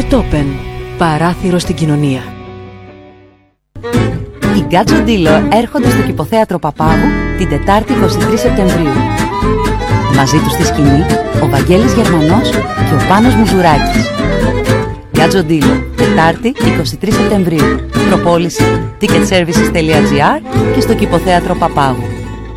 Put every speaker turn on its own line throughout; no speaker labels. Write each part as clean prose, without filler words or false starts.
Ερτόπεν. Παράθυρο στην κοινωνία.
Οι Γκάτζο Ντίλο έρχονται στο Κηποθέατρο Παπάγου την Τετάρτη 23 Σεπτεμβρίου. Μαζί τους στη σκηνή ο Βαγγέλης Γερμανός και ο Πάνος Μουζουράκης. Γκάτζο Ντίλο, Τετάρτη 23 Σεπτεμβρίου. Προπόληση ticketservices.gr και στο Κηποθέατρο Παπάγου.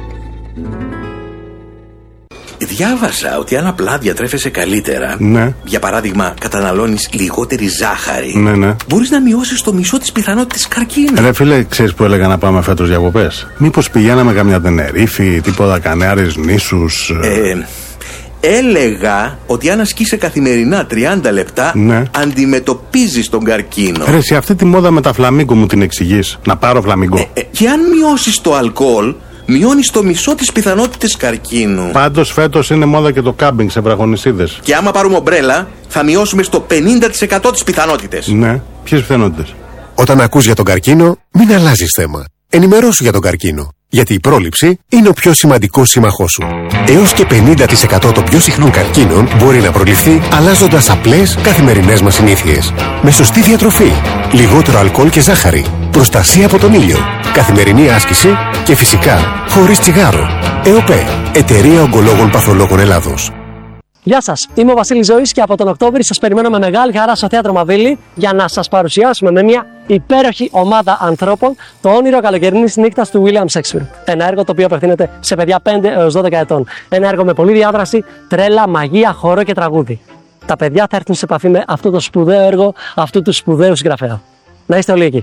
Διάβασα ότι αν απλά διατρέφεσαι καλύτερα,
ναι.
Για παράδειγμα καταναλώνεις λιγότερη ζάχαρη,
ναι.
μπορείς να μειώσεις το μισό της πιθανότητας καρκίνου.
Ρε φίλε, ξέρεις που έλεγα να πάμε φέτος διακοπές? Μήπως πηγαίναμε καμιά Τενερίφη, τίποτα Κανάρες νήσους?
Έλεγα ότι αν ασκείσαι καθημερινά 30 λεπτά,
ναι,
αντιμετωπίζεις τον καρκίνο.
Ρε, σε αυτή τη μόδα με τα φλαμίγκο μου την εξηγείς? Να πάρω φλαμίγκο?
Και αν μειώσεις το αλκοόλ, μειώνεις το μισό της πιθανότητες καρκίνου.
Πάντως φέτος είναι μόδα και το κάμπινγκ σε βραχονισίδες.
Και άμα πάρουμε ομπρέλα, θα μειώσουμε στο 50% τις πιθανότητες.
Ναι, ποιες πιθανότητες?
Όταν ακούς για τον καρκίνο, μην αλλάζεις θέμα. Ενημερώσου για τον καρκίνο. Γιατί η πρόληψη είναι ο πιο σημαντικός σύμμαχός σου. Έως και 50% των πιο συχνών καρκίνων μπορεί να προληφθεί αλλάζοντας απλές καθημερινές μας συνήθειες. Με σωστή διατροφή, λιγότερο αλκοόλ και ζάχαρη, προστασία από τον ήλιο, καθημερινή άσκηση και φυσικά χωρίς τσιγάρο. ΕΟΠΕ, Εταιρεία Ογκολόγων Παθολόγων Ελλάδος.
Γεια σας, είμαι ο Βασίλης Ζωής και από τον Οκτώβρη σας περιμένω με μεγάλη χαρά στο Θέατρο Μαβίλη για να σας παρουσιάσουμε με μια υπέροχη ομάδα ανθρώπων το όνειρο καλοκαιρινής νύχτας του William Shakespeare. Ένα έργο το οποίο απευθύνεται σε παιδιά 5 έως 12 ετών. Ένα έργο με πολλή διάδραση, τρέλα, μαγεία, χώρο και τραγούδι. Τα παιδιά θα έρθουν σε επαφή με αυτό το σπουδαίο έργο αυτού του σπουδαίου συγγραφέα. Να είστε όλοι εκεί.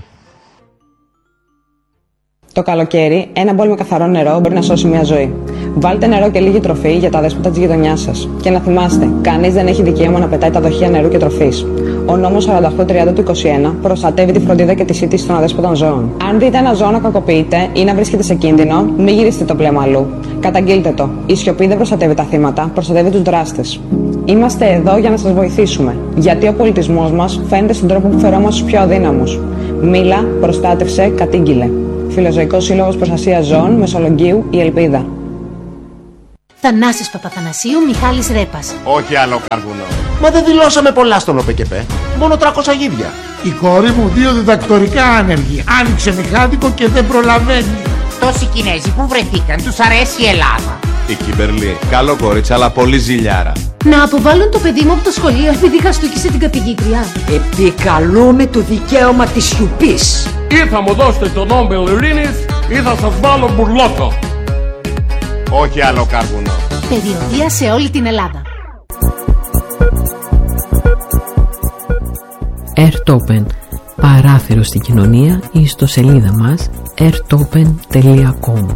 Το καλοκαίρι, ένα μπολ με καθαρό νερό μπορεί να σώσει μια ζωή. Βάλτε νερό και λίγη τροφή για τα δέσποτα της γειτονιάς σας. Και να θυμάστε, κανείς δεν έχει δικαίωμα να πετάει τα δοχεία νερού και τροφής. Ο νόμος 4830 του 21 προστατεύει τη φροντίδα και τη σύντηση των αδέσποτων ζώων. Αν δείτε ένα ζώο να κακοποιείται ή να βρίσκεται σε κίνδυνο, μην γυρίσετε το πλέμα αλλού. Καταγγείλτε το. Η σιωπή δεν προστατεύει τα θύματα, προστατεύει τους δράστες. Είμαστε εδώ για να σας βοηθήσουμε. Γιατί ο πολιτισμός μας φαίνεται στον τρόπο που φερόμαστε στους πιο αδύναμους. Μίλα, προστάτευσε, κατήγγειλε. Φιλοζωικός Σύλλογος Προστασίας Ζώων, Μεσολογγίου, η Ελπίδα.
Θανάσης Παπαθανασίου, Μιχάλης Ρέπας.
Όχι άλλο καρβουνό. Μα δεν δηλώσαμε πολλά στον ΟΠΕΚΕΠΕ. Μόνο 300 γίδια.
Η κόρη μου 2 διδακτορικά άνεργη. Άνοιξε μηχάνικο και δεν προλαβαίνει.
Τόσοι Κινέζοι που βρεθήκαν, τους αρέσει η Ελλάδα.
Η Κιμπερλή, καλό κορίτσι, αλλά πολύ ζηλιάρα.
Να αποβάλουν το παιδί μου από το σχολείο επειδή χαστούκισε την καθηγήτρια.
Επικαλούμε το δικαίωμα της σιωπής.
Ή θα μου δώσετε τον Νόμπελ Ειρήνης ή θα σας βάλω μπουρλότο.
Όχι άλλο καρβουνό.
Περιοδεία σε όλη την Ελλάδα.
Ερτόπεν. Παράθυρο στην κοινωνία ή ιστοσελίδα μας ertopen.com.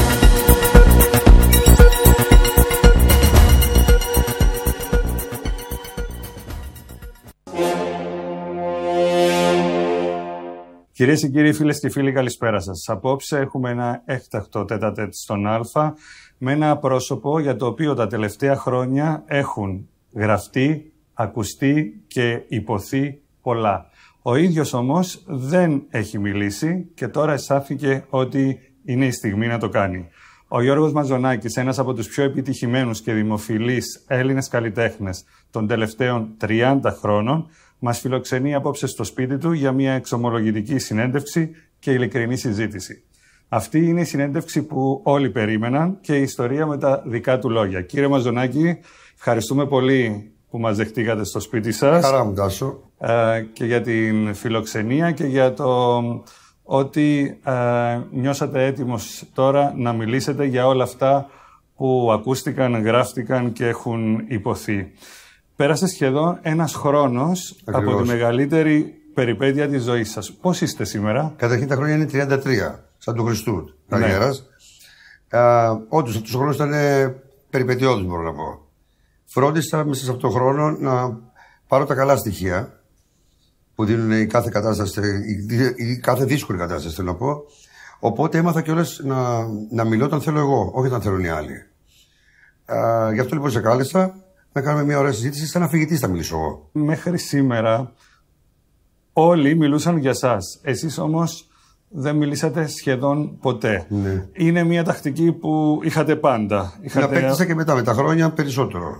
Κυρίες και κύριοι, φίλες και φίλοι, καλησπέρα σας. Απόψε έχουμε ένα έκτακτο τέτα-τέτ στον Α με ένα πρόσωπο για το οποίο τα τελευταία χρόνια έχουν γραφτεί, ακουστεί και υποθεί πολλά. Ο ίδιος όμως δεν έχει μιλήσει και τώρα εισάφηκε ότι είναι η στιγμή να το κάνει. Ο Γιώργος Μαζονάκης, ένας από τους πιο επιτυχημένους και δημοφιλείς Έλληνες καλλιτέχνες των τελευταίων 30 χρόνων, μας φιλοξενεί απόψε στο σπίτι του για μια εξομολογητική συνέντευξη και ειλικρινή συζήτηση. Αυτή είναι η συνέντευξη που όλοι περίμεναν και η ιστορία με τα δικά του λόγια. Κύριε Μαζονάκη, ευχαριστούμε πολύ που μας δεχτήκατε στο σπίτι σας.
Χαρά μου, Τάσο.
Και για την φιλοξενία και για το ότι νιώσατε έτοιμος τώρα να μιλήσετε για όλα αυτά που ακούστηκαν, γράφτηκαν και έχουν υποθεί. Πέρασε σχεδόν ένας χρόνος από τη μεγαλύτερη περιπέτεια της ζωής σας. Πώς είστε σήμερα?
Καταρχήν τα χρόνια είναι 33, σαν του Χριστού.
Ναι.
Όντως αυτός ο χρόνος ήταν περιπετειώδης, μπορώ να πω. Φρόντισα μέσα σε αυτόν τον χρόνο να πάρω τα καλά στοιχεία που δίνουν η κάθε κατάσταση, η κάθε δύσκολη κατάσταση, θέλω να πω. Οπότε έμαθα κιόλας να μιλώ όταν θέλω εγώ, όχι όταν θέλουν οι άλλοι. Γι' αυτό λοιπόν σε κάλεσα να κάνουμε μια ωραία συζήτηση, σαν αφηγητής θα μιλήσω εγώ.
Μέχρι σήμερα όλοι μιλούσαν για σας. Εσείς όμως δεν μιλήσατε σχεδόν ποτέ.
Ναι.
Είναι μια τακτική που είχατε πάντα.
Να απέκτησα και μετά με τα χρόνια περισσότερο.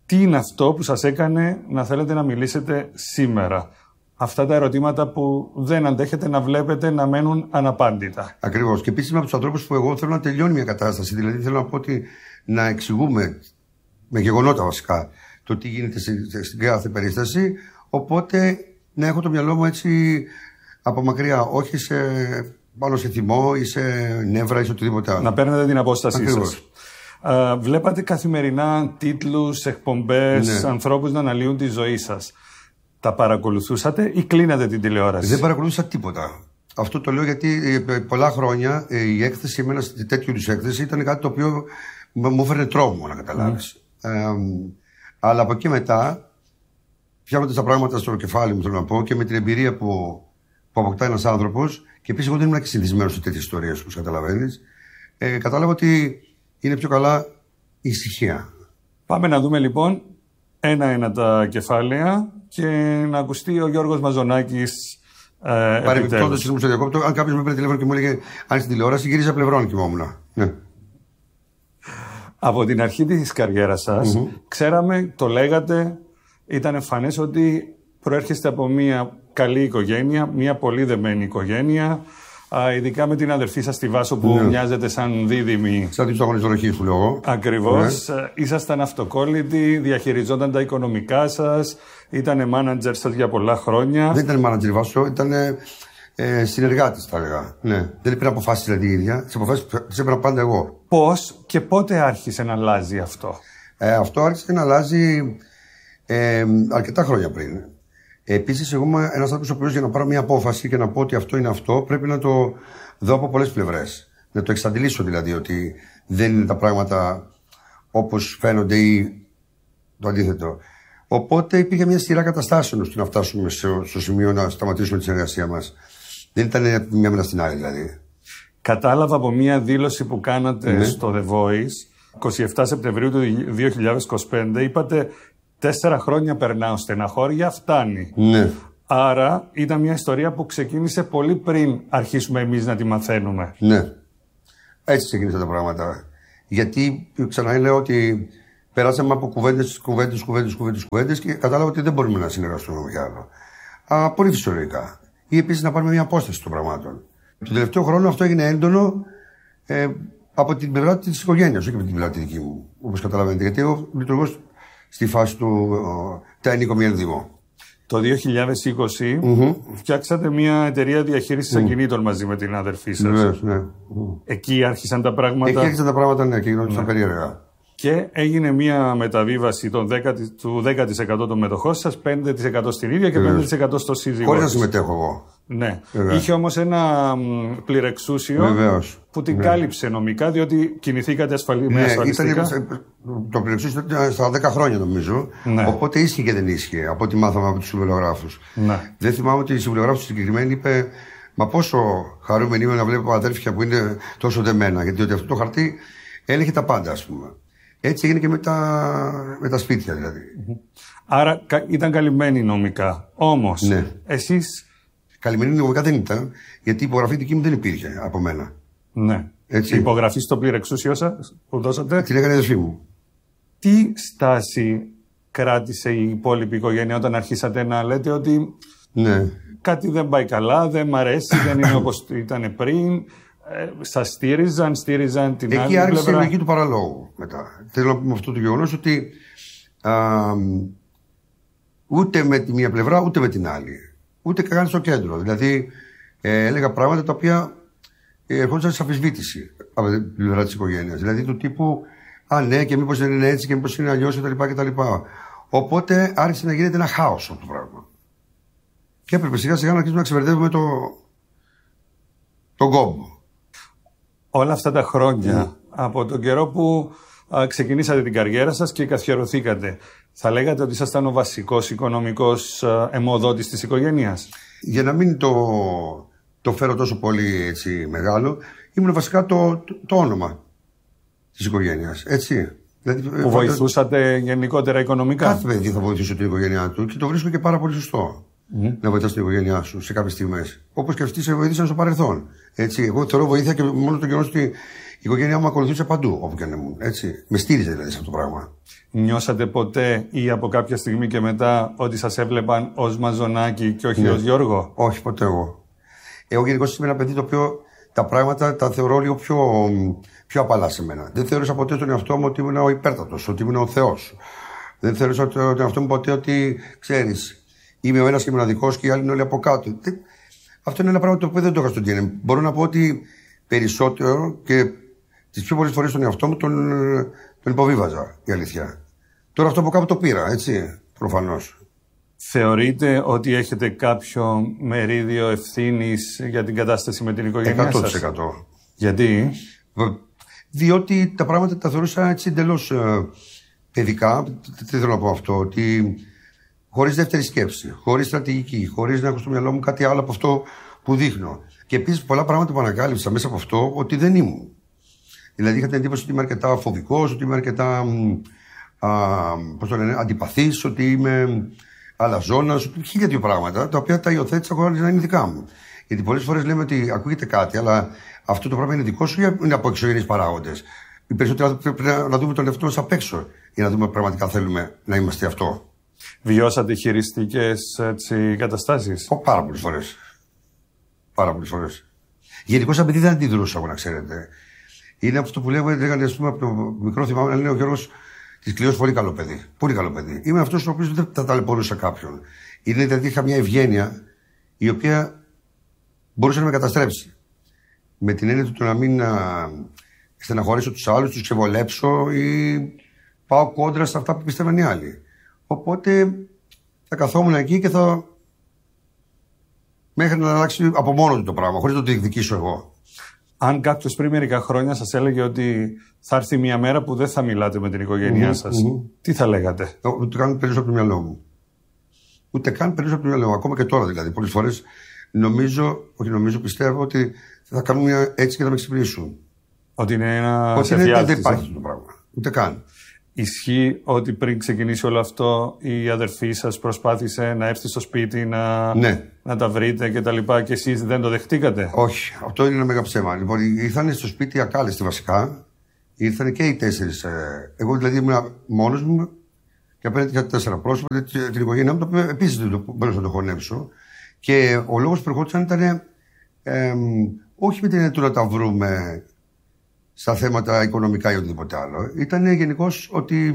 Τι είναι αυτό που σας έκανε να θέλετε να μιλήσετε σήμερα? Αυτά τα ερωτήματα που δεν αντέχετε να βλέπετε να μένουν αναπάντητα.
Ακριβώς. Και επίσης είμαι από τους ανθρώπους που εγώ θέλω να τελειώνει μια κατάσταση. Δηλαδή θέλω να πω ότι να εξηγούμε με γεγονότα βασικά το τι γίνεται στην κάθε περίσταση. Οπότε να έχω το μυαλό μου έτσι από μακριά, όχι πάνω σε θυμό ή σε νεύρα ή σε οτιδήποτε άλλο.
Να παίρνετε την απόστασή σας. Βλέπατε καθημερινά τίτλους, εκπομπές, ανθρώπους να αναλύουν τη ζωή σας. Τα παρακολουθούσατε ή κλείνατε την τηλεόραση?
Δεν παρακολούθησα τίποτα. Αυτό το λέω γιατί πολλά χρόνια η έκθεση, εμένα τέτοιου είδους έκθεση, ήταν κάτι το οποίο μου έφερε τρόμο, να καταλάβεις. Αλλά από εκεί μετά, πιάνοντας τα πράγματα στο κεφάλι μου, θέλω να πω, και με την εμπειρία που αποκτά ένας άνθρωπος, και επίσης εγώ δεν ήμουν και συνηθισμένος σε τέτοιες ιστορίες, όπως καταλαβαίνεις, κατάλαβα ότι είναι πιο καλά η ησυχία.
Πάμε να δούμε λοιπόν ένα-ένα τα κεφάλαια και να ακουστεί ο Γιώργος Μαζονάκης.
Παρεμπιπτόντως, ήμουν στο διακόπτω, αν κάποιος με πήρε τηλέφωνο και μου έλεγε αν στην τηλεόραση, γύριζα πλευρών και κοιμόμουν. Ναι.
Από την αρχή της καριέρας σας, ξέραμε, το λέγατε, ήταν εμφανές ότι προέρχεστε από μια καλή οικογένεια, μια πολύ δεμένη οικογένεια, ειδικά με την αδερφή σας τη Βάσο που μοιάζεται σαν δίδυμη.
Σαν την στοχονιστοροχή σου λέω εγώ.
Ακριβώς. Ήσασταν αυτοκόλλητοι, διαχειριζόταν τα οικονομικά σας, ήταν μάνατζερ σας για πολλά χρόνια.
Δεν ήταν μάνατζερ Βάσο, ήταν συνεργάτης θα έλεγα. Ναι. Δεν πήρα αποφάσεις δηλαδή η ίδια, τις αποφάσεις τις έπαιρνα πάντα εγώ.
Πώς και πότε άρχισε να αλλάζει αυτό?
Αυτό άρχισε να αλλάζει αρκετά χρόνια πριν. Επίσης, εγώ είμαι ένας άνθρωπος ο οποίος για να πάρω μια απόφαση και να πω ότι αυτό είναι αυτό, πρέπει να το δω από πολλές πλευρές. Να το εξαντλήσω δηλαδή, ότι δεν είναι τα πράγματα όπως φαίνονται ή το αντίθετο. Οπότε υπήρχε μια σειρά καταστάσεων ώστε να φτάσουμε στο σημείο να σταματήσουμε τη συνεργασία μας. Δεν ήταν μια μέρα στην άλλη δηλαδή.
Κατάλαβα από μια δήλωση που κάνατε στο The Voice, 27 Σεπτεμβρίου του 2025, είπατε 4 χρόνια περνάω στεναχώρια, φτάνει.
Ναι.
Άρα ήταν μια ιστορία που ξεκίνησε πολύ πριν αρχίσουμε εμείς να τη μαθαίνουμε.
Ναι. Έτσι ξεκίνησαν τα πράγματα. Γιατί ξαναλέω ότι περάσαμε από κουβέντες και κατάλαβα ότι δεν μπορούμε να συνεργαστούμε με άλλο. Πολύ φυσιολογικά. Ή επίσης να πάρουμε μια απόσταση των πραγμάτων. Τον τελευταίο χρόνο αυτό έγινε έντονο από την πλευρά της οικογένειας, όχι από την πλευρά τη δική μου, όπως καταλαβαίνετε. Γιατί εγώ λειτουργώ στη φάση του τέχνικο μη ενδύμω.
Το 2020 φτιάξατε μια εταιρεία διαχείρισης ακινήτων μαζί με την αδερφή σας.
Ναι.
Εκεί άρχισαν τα πράγματα.
Εκεί άρχισαν τα πράγματα, ναι, και γινόντουσαν περίεργα.
Και έγινε μια μεταβίβαση του 10% των μετοχών σας, 5% στην ίδια και 5% στο σύζυγό.
Χωρίς να συμμετέχω εγώ.
Ναι. Είχε όμως ένα πληρεξούσιο που την κάλυψε νομικά, διότι κινηθήκατε με ασφαλιστικά.
Το πληρεξούσιο ήταν στα 10 χρόνια νομίζω.
Ναι.
Οπότε ίσχυε και δεν ίσχυε από ό,τι μάθαμε από τους συμβουλιογράφους.
Ναι.
Δεν θυμάμαι ότι η συμβουλιογράφος συγκεκριμένη είπε «Μα πόσο χαρούμενοι είμαι να βλέπω αδέρφια που είναι τόσο δεμένα». Γιατί ότι αυτό το χαρτί έλεγε τα πάντα, ας πούμε. Έτσι έγινε και με τα σπίτια δηλαδή.
Άρα ήταν καλυμμένοι νομικά. Όμως, εσείς...
Καλυμμένοι νομικά δεν ήταν, γιατί η υπογραφή δική μου δεν υπήρχε από μένα.
Ναι. Έτσι. Η υπογραφή στο πληρεξούσιο σας που δώσατε.
Την έκανε η αδερφή μου.
Τι στάση κράτησε η υπόλοιπη οικογένεια όταν αρχίσατε να λέτε ότι κάτι δεν πάει καλά, δεν μ' αρέσει, δεν είναι όπως ήταν πριν? Σας στήριζαν την άλλη πλευρά?
Εκεί άρχισε η λογική του παραλόγου μετά. Θέλω να πούμε αυτό το γεγονός ότι ούτε με τη μία πλευρά ούτε με την άλλη. Ούτε καν στο κέντρο. Δηλαδή έλεγα πράγματα τα οποία ερχόντουσαν σε αμφισβήτηση από την πλευρά της οικογένειας. Δηλαδή του τύπου ναι, και μήπως δεν είναι έτσι και μήπως είναι αλλιώς κτλ. Οπότε άρχισε να γίνεται ένα χάος αυτό το πράγμα. Και έπρεπε σιγά σιγά να αρχίσουμε να ξεβερδεύουμε τον κόμπο.
Όλα αυτά τα χρόνια, από τον καιρό που ξεκινήσατε την καριέρα σας και καθιερωθήκατε, θα λέγατε ότι ήσασταν ο βασικός οικονομικός αιμοδότης της οικογένειας?
Για να μην το φέρω τόσο πολύ έτσι μεγάλο, ήμουν βασικά το όνομα της οικογένειας, έτσι.
Δηλαδή, που βοηθούσατε γενικότερα οικονομικά?
Κάθε παιδί θα βοηθούσε την οικογένειά του και το βρίσκω και πάρα πολύ σωστό. Να βοηθάς την οικογένειά σου σε κάποιες στιγμές. Όπως και αυτοί σε βοήθησαν στο παρελθόν. Έτσι, εγώ θεωρώ βοήθεια και μόνο το γεγονός ότι Η οικογένειά μου ακολουθούσε παντού, όπου και αν ήμουν. Έτσι. Με στήριζε δηλαδή σε αυτό το πράγμα.
Νιώσατε ποτέ ή από κάποια στιγμή και μετά ότι σας έβλεπαν ως Μαζονάκη και όχι ως Γιώργο?
Όχι, ποτέ εγώ. Εγώ γενικώς είμαι ένα παιδί το οποίο τα πράγματα τα θεωρώ λίγο πιο απαλά σε μένα. Δεν θεώρησα ποτέ τον εαυτό μου ότι ήμουν ο υπέρτατος, ότι ήμουν ο Θεός. Δεν θεώρησα τον εαυτό μου ποτέ ότι, ξέρεις, είμαι ο ένας και μοναδικός και οι άλλοι είναι όλοι από κάτω. Αυτό είναι ένα πράγμα το οποίο δεν το είχα στο DNA. Μπορώ να πω ότι περισσότερο και τις πιο πολλές φορές τον εαυτό μου τον υποβίβαζα, η αλήθεια. Τώρα αυτό από κάπου το πήρα, έτσι, προφανώς.
Θεωρείτε ότι έχετε κάποιο μερίδιο ευθύνης για την κατάσταση με την οικογένειά σας?
100%.
Γιατί?
Διότι τα πράγματα τα θεωρούσα έτσι εντελώς παιδικά. Τι θέλω να πω αυτό, ότι χωρίς δεύτερη σκέψη, χωρίς στρατηγική, χωρίς να έχω στο μυαλό μου κάτι άλλο από αυτό που δείχνω. Και επίσης πολλά πράγματα που ανακάλυψα μέσα από αυτό ότι δεν ήμουν. Δηλαδή είχα την εντύπωση ότι είμαι αρκετά φοβικός, ότι είμαι αρκετά αντιπαθής, ότι είμαι αλαζόνας, χίλια δύο πράγματα τα οποία τα υιοθέτησα χωρίς να είναι δικά μου. Γιατί πολλές φορές λέμε ότι ακούγεται κάτι, αλλά αυτό το πράγμα είναι δικό σου ή είναι από εξωγενείς παράγοντες. Οι περισσότεροι πρέπει να δούμε τον εαυτό μας απ' έξω για να δούμε πραγματικά θέλουμε να είμαστε αυτό.
Βιώσατε χειριστικές καταστάσεις?
Πάρα πολλές φορές. Πάρα πολλές φορές. Γενικώς σαν παιδί δεν αντιδρούσα, να ξέρετε. Είναι αυτό που λέγανε, ας πούμε, από το μικρό θυμάμαι να λένε ο Γιώργος της Κλειός, πολύ καλό παιδί. Πολύ καλό παιδί. Είμαι αυτός ο οποίος δεν θα ταλαιπωρούσα κάποιον. Είναι δηλαδή είχα μια ευγένεια η οποία μπορούσε να με καταστρέψει. Με την έννοια του να μην στεναχωρήσω τους άλλους, τους ξεβολέψω ή πάω κόντρα σε αυτά που πιστεύαν οι άλλοι. Οπότε θα καθόμουν εκεί και θα. Μέχρι να αλλάξει από μόνο του το πράγμα, χωρίς να το διεκδικήσω εγώ.
Αν κάποιος πριν μερικά χρόνια σας έλεγε ότι θα έρθει μια μέρα που δεν θα μιλάτε με την οικογένειά σας, τι θα λέγατε?
Ούτε καν περισσότερο από το μυαλό μου. Ούτε καν περισσότερο από το μυαλό μου. Ακόμα και τώρα δηλαδή. Πολλές φορές πιστεύω ότι θα κάνουν μια έτσι και θα με ξυπνήσουν.
Ότι είναι ένα.
Ότι δεν υπάρχει αυτό το πράγμα. Ούτε καν.
Ισχύει ότι πριν ξεκινήσει όλο αυτό η αδερφή σας προσπάθησε να έρθει στο σπίτι να τα βρείτε κτλ. Και εσείς δεν το δεχτήκατε?
Όχι, αυτό είναι ένα μεγάλο ψέμα. Λοιπόν, ήρθαν στο σπίτι ακάλεστοι βασικά. Ήρθαν και οι 4. Εγώ δηλαδή ήμουν μόνος μου και απέναντι είχα 4 πρόσωπα, την οικογένειά μου, το οποίο επίσης δεν μπορούσα να το χωνέψω. Και ο λόγος που ερχόντουσαν ήταν όχι με την έννοια του να τα βρούμε στα θέματα οικονομικά ή οτιδήποτε άλλο. Ήταν γενικώς ότι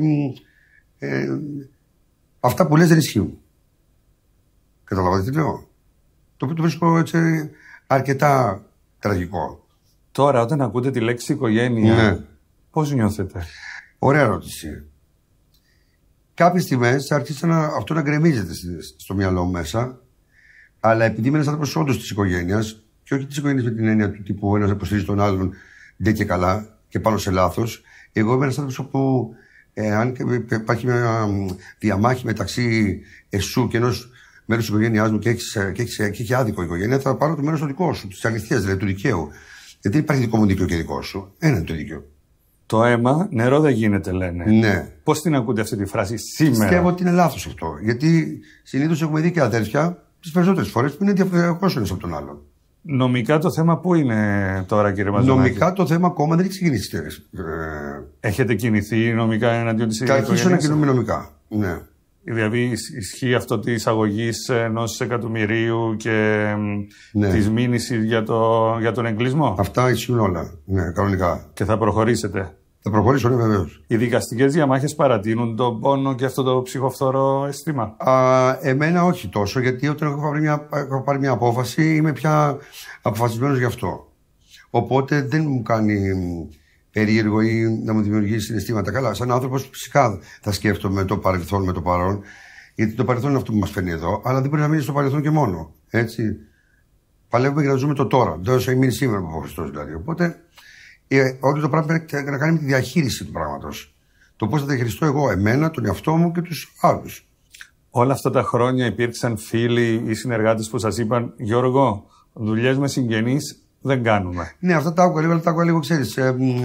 αυτά που λες δεν ισχύουν. Καταλαβαίνετε τι λέω? Το οποίο το βρίσκω έτσι αρκετά τραγικό.
Τώρα όταν ακούτε τη λέξη οικογένεια, πώς νιώθετε?
Ωραία ερώτηση. Κάποιες στιγμές άρχισε αυτό να γκρεμίζεται στο μυαλό μου μέσα, αλλά επειδή είμαι ένας άνθρωπος όντως της οικογένειας, και όχι της οικογένειας με την έννοια του τύπου ένας υποστηρίζει τον άλλον ντε και καλά και πάνω σε λάθος. Εγώ είμαι ένας άνθρωπος όπου αν υπάρχει μια διαμάχη μεταξύ εσού και ενός μέρους της οικογένειάς μου και έχει άδικο η οικογένεια, θα πάρω το μέρος το δικό σου, της αληθείας, δηλαδή του δικαίου. Γιατί δεν υπάρχει δικό μου δίκαιο και δικό σου. Ένα είναι το δίκαιο.
Το αίμα νερό δεν γίνεται, λένε.
Ναι.
Πώς την ακούτε αυτή τη φράση σήμερα?
Πιστεύω ότι είναι λάθος αυτό. Γιατί συνήθως έχουμε δει και αδέρφια τις περισσότερες φορές που είναι διαφορετικός ένας από τον άλλον.
Νομικά το θέμα πού είναι τώρα, κύριε Μαζονάκη?
Νομικά το θέμα ακόμα δεν έχει ξεκινήσει.
Έχετε κινηθεί νομικά εναντίον της οικογένειας?
Θα αρχίσω να κινούμε νομικά. Ναι.
Δηλαδή ισχύει αυτό της εισαγωγής ενός εκατομμυρίου και της μήνυσης για τον εγκλισμό?
Αυτά ισχύουν όλα. Ναι, κανονικά.
Και θα προχωρήσετε?
Θα προχωρήσω, ναι, βεβαίως.
Οι δικαστικές διαμάχες παρατείνουν τον πόνο και αυτό το ψυχοφθόρο αίσθημα?
Εμένα όχι τόσο, γιατί όταν έχω πάρει μια απόφαση είμαι πια αποφασισμένος γι' αυτό. Οπότε δεν μου κάνει περίεργο ή να μου δημιουργήσει συναισθήματα. Καλά, σαν άνθρωπος φυσικά θα σκέφτομαι το παρελθόν με το παρόν, γιατί το παρελθόν είναι αυτό που μας φέρνει εδώ, αλλά δεν μπορεί να μείνει στο παρελθόν και μόνο. Έτσι. Παλεύουμε για να ζούμε το τώρα. Δεν θα μείνει σήμερα από ο Χριστός δηλαδή. Οπότε όλο το πράγμα πρέπει να κάνει με τη διαχείριση του πράγματος. Το πώς θα διαχειριστώ εγώ εμένα, τον εαυτό μου και τους άλλους.
Όλα αυτά τα χρόνια υπήρξαν φίλοι ή συνεργάτες που σας είπαν, Γιώργο, δουλειές με συγγενείς δεν κάνουμε?
Ναι, αυτά τα άκουγα λίγο, αλλά τα άκουγα λίγο, ξέρεις,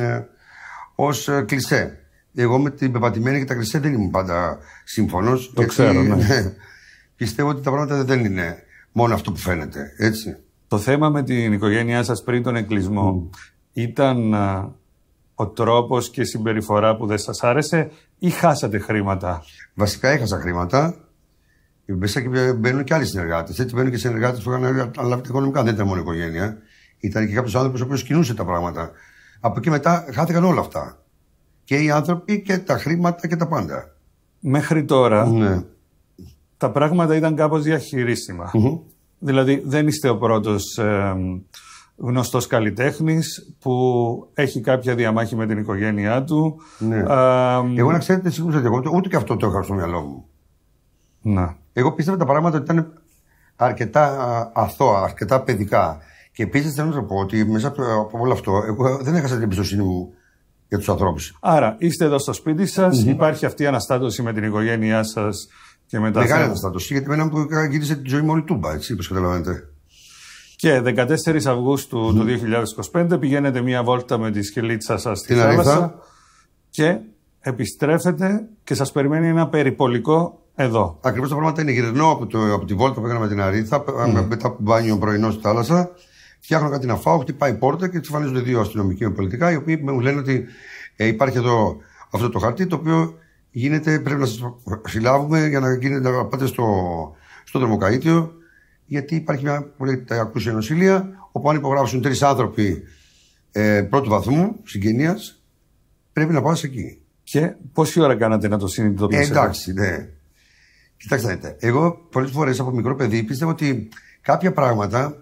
ως κλισέ. Εγώ με την πεπατημένη και τα κλισέ δεν ήμουν πάντα σύμφωνος.
Το ξέρω, ναι.
Πιστεύω ότι τα πράγματα δεν είναι μόνο αυτό που φαίνεται, έτσι.
Το θέμα με την οικογένειά σας πριν τον εγκλισμό ήταν ο τρόπος και η συμπεριφορά που δεν σας άρεσε ή χάσατε χρήματα?
Βασικά έχασα χρήματα. Μέσα και μπαίνουν και άλλοι συνεργάτες. Έτσι μπαίνουν και συνεργάτες που είχαν αναλάβει τα οικονομικά. Δεν ήταν μόνο η οικογένεια. Ήταν και κάποιος άνθρωπος ο οποίος κινούσε τα πράγματα. Από εκεί μετά χάθηκαν όλα αυτά. Και οι άνθρωποι και τα χρήματα και τα πάντα.
Μέχρι τώρα
ναι.
Τα πράγματα ήταν κάπως διαχειρίσιμα. Δηλαδή δεν είστε ο πρώτος γνωστός καλλιτέχνης που έχει κάποια διαμάχη με την οικογένειά του.
Ναι. Εγώ να ξέρετε σίγουρα ότι εγώ ούτε και αυτό το είχα στο μυαλό μου.
Να.
Εγώ πίστευα τα πράγματα ότι ήταν αρκετά αθώα, αρκετά παιδικά. Και επίσης θέλω να σας πω ότι μέσα από όλο αυτό εγώ δεν έχασα την εμπιστοσύνη μου για τους ανθρώπους.
Άρα είστε εδώ στο σπίτι σας, υπάρχει αυτή η αναστάτωση με την οικογένειά σας και με τα
μεγάλη αναστάτωση, γιατί εμένα που γύρισε τη ζωή μου όλη τούμπα, έτσι, όπως καταλαβαίνετε.
Και 14 Αυγούστου του 2025 πηγαίνετε μία βόλτα με τη σκελίτσα σας στη θάλασσα και επιστρέφετε και σας περιμένει ένα περιπολικό εδώ.
Ακριβώς τα πράγματα είναι. Γυρνώ από τη βόλτα που έκανα με την Αρίθα, μετά από μπάνιο πρωινό στη θάλασσα, φτιάχνω κάτι να φάω, χτυπάει η πόρτα και εξαφανίζονται δύο αστυνομικοί με πολιτικά, οι οποίοι μου λένε ότι υπάρχει εδώ αυτό το χαρτί, το οποίο γίνεται, πρέπει να σας συλλάβουμε για να πάτε στο δρομοκαΐτιο, γιατί υπάρχει μια πολύ ακούσια νοσηλεία, όπου αν υπογράψουν 3 άνθρωποι πρώτου βαθμού συγγενείας, πρέπει να πας εκεί.
Και πόση ώρα κάνατε να το συνειδητοποιήσετε?
Εντάξει, ναι. Κοιτάξτε, δείτε. Εγώ πολλές φορές από μικρό παιδί πίστευα ότι κάποια πράγματα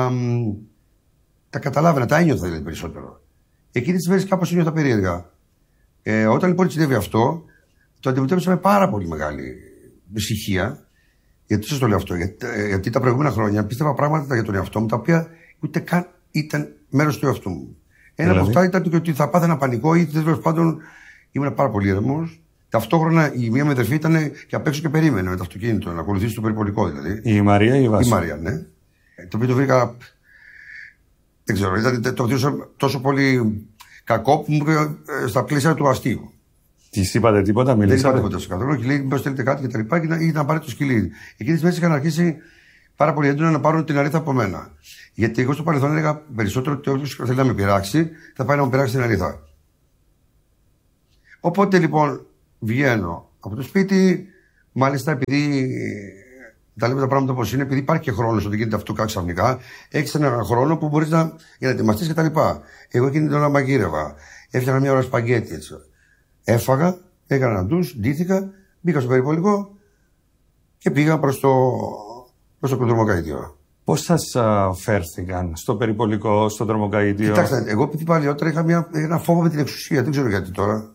τα καταλάβαινα, τα ένιωθα δηλαδή περισσότερο. Εκείνες τις μέρες κάπως ένιωθα περίεργα. Όταν λοιπόν συνέβη αυτό, το αντιμετώπισα με πάρα πολύ μεγάλη ησυχία. Γιατί σας το λέω αυτό? Γιατί τα προηγούμενα χρόνια πίστευα πράγματα για τον εαυτό μου, τα οποία ούτε καν ήταν μέρος του εαυτού μου. Ένα από αυτά ήταν και ότι θα πάθαινα πανικό ή τέλος πάντων ήμουν πάρα πολύ ήρεμος. Ταυτόχρονα η μία με αδερφή ήταν και απ' έξω και περίμενε με το αυτοκίνητο να ακολουθήσει το περιπολικό δηλαδή.
Η Μαρία ή η Βάση?
Η Μαρία, ναι. Το οποίο το βρήκα. Δεν ξέρω, ήταν το τόσο πολύ κακό που μου είπε στα πλαίσια του αστείου.
Τη είπατε τίποτα, μιλήσατε?
Δεν είπα τίποτα στο καθόλου και λέει: μήπως θέλετε κάτι και τα λοιπά, ή να πάρει το σκυλί. Εκείνες τις μέρες είχαν αρχίσει πάρα πολύ έντονα να πάρουν την Αρίθα από μένα. Γιατί εγώ στο παρελθόν έλεγα περισσότερο ότι όποιος θέλει να με πειράξει, θα πάει να μου πειράξει την Αρίθα. Οπότε λοιπόν βγαίνω από το σπίτι, μάλιστα επειδή τα λέμε τα πράγματα όπως είναι, επειδή υπάρχει και χρόνος ότι γίνεται αυτό ξαφνικά, έχεις έναν χρόνο που μπορείς για να ετοιμαστείς κτλ. Εγώ εκείνη την ώρα μαγείρευα, έφτιαχνα μια ώρα σπαγκέτι έτσι. Έφαγα, έκανα ένα ντους, ντύθηκα, μπήκα στο περιπολικό και πήγα προς το δρομοκαΐτιο.
Πώς σας φέρθηκαν στο περιπολικό, στο δρομοκαΐτιο?
Κοιτάξτε, εγώ επειδή παλιότερα είχα ένα φόβο με την εξουσία, δεν ξέρω γιατί τώρα.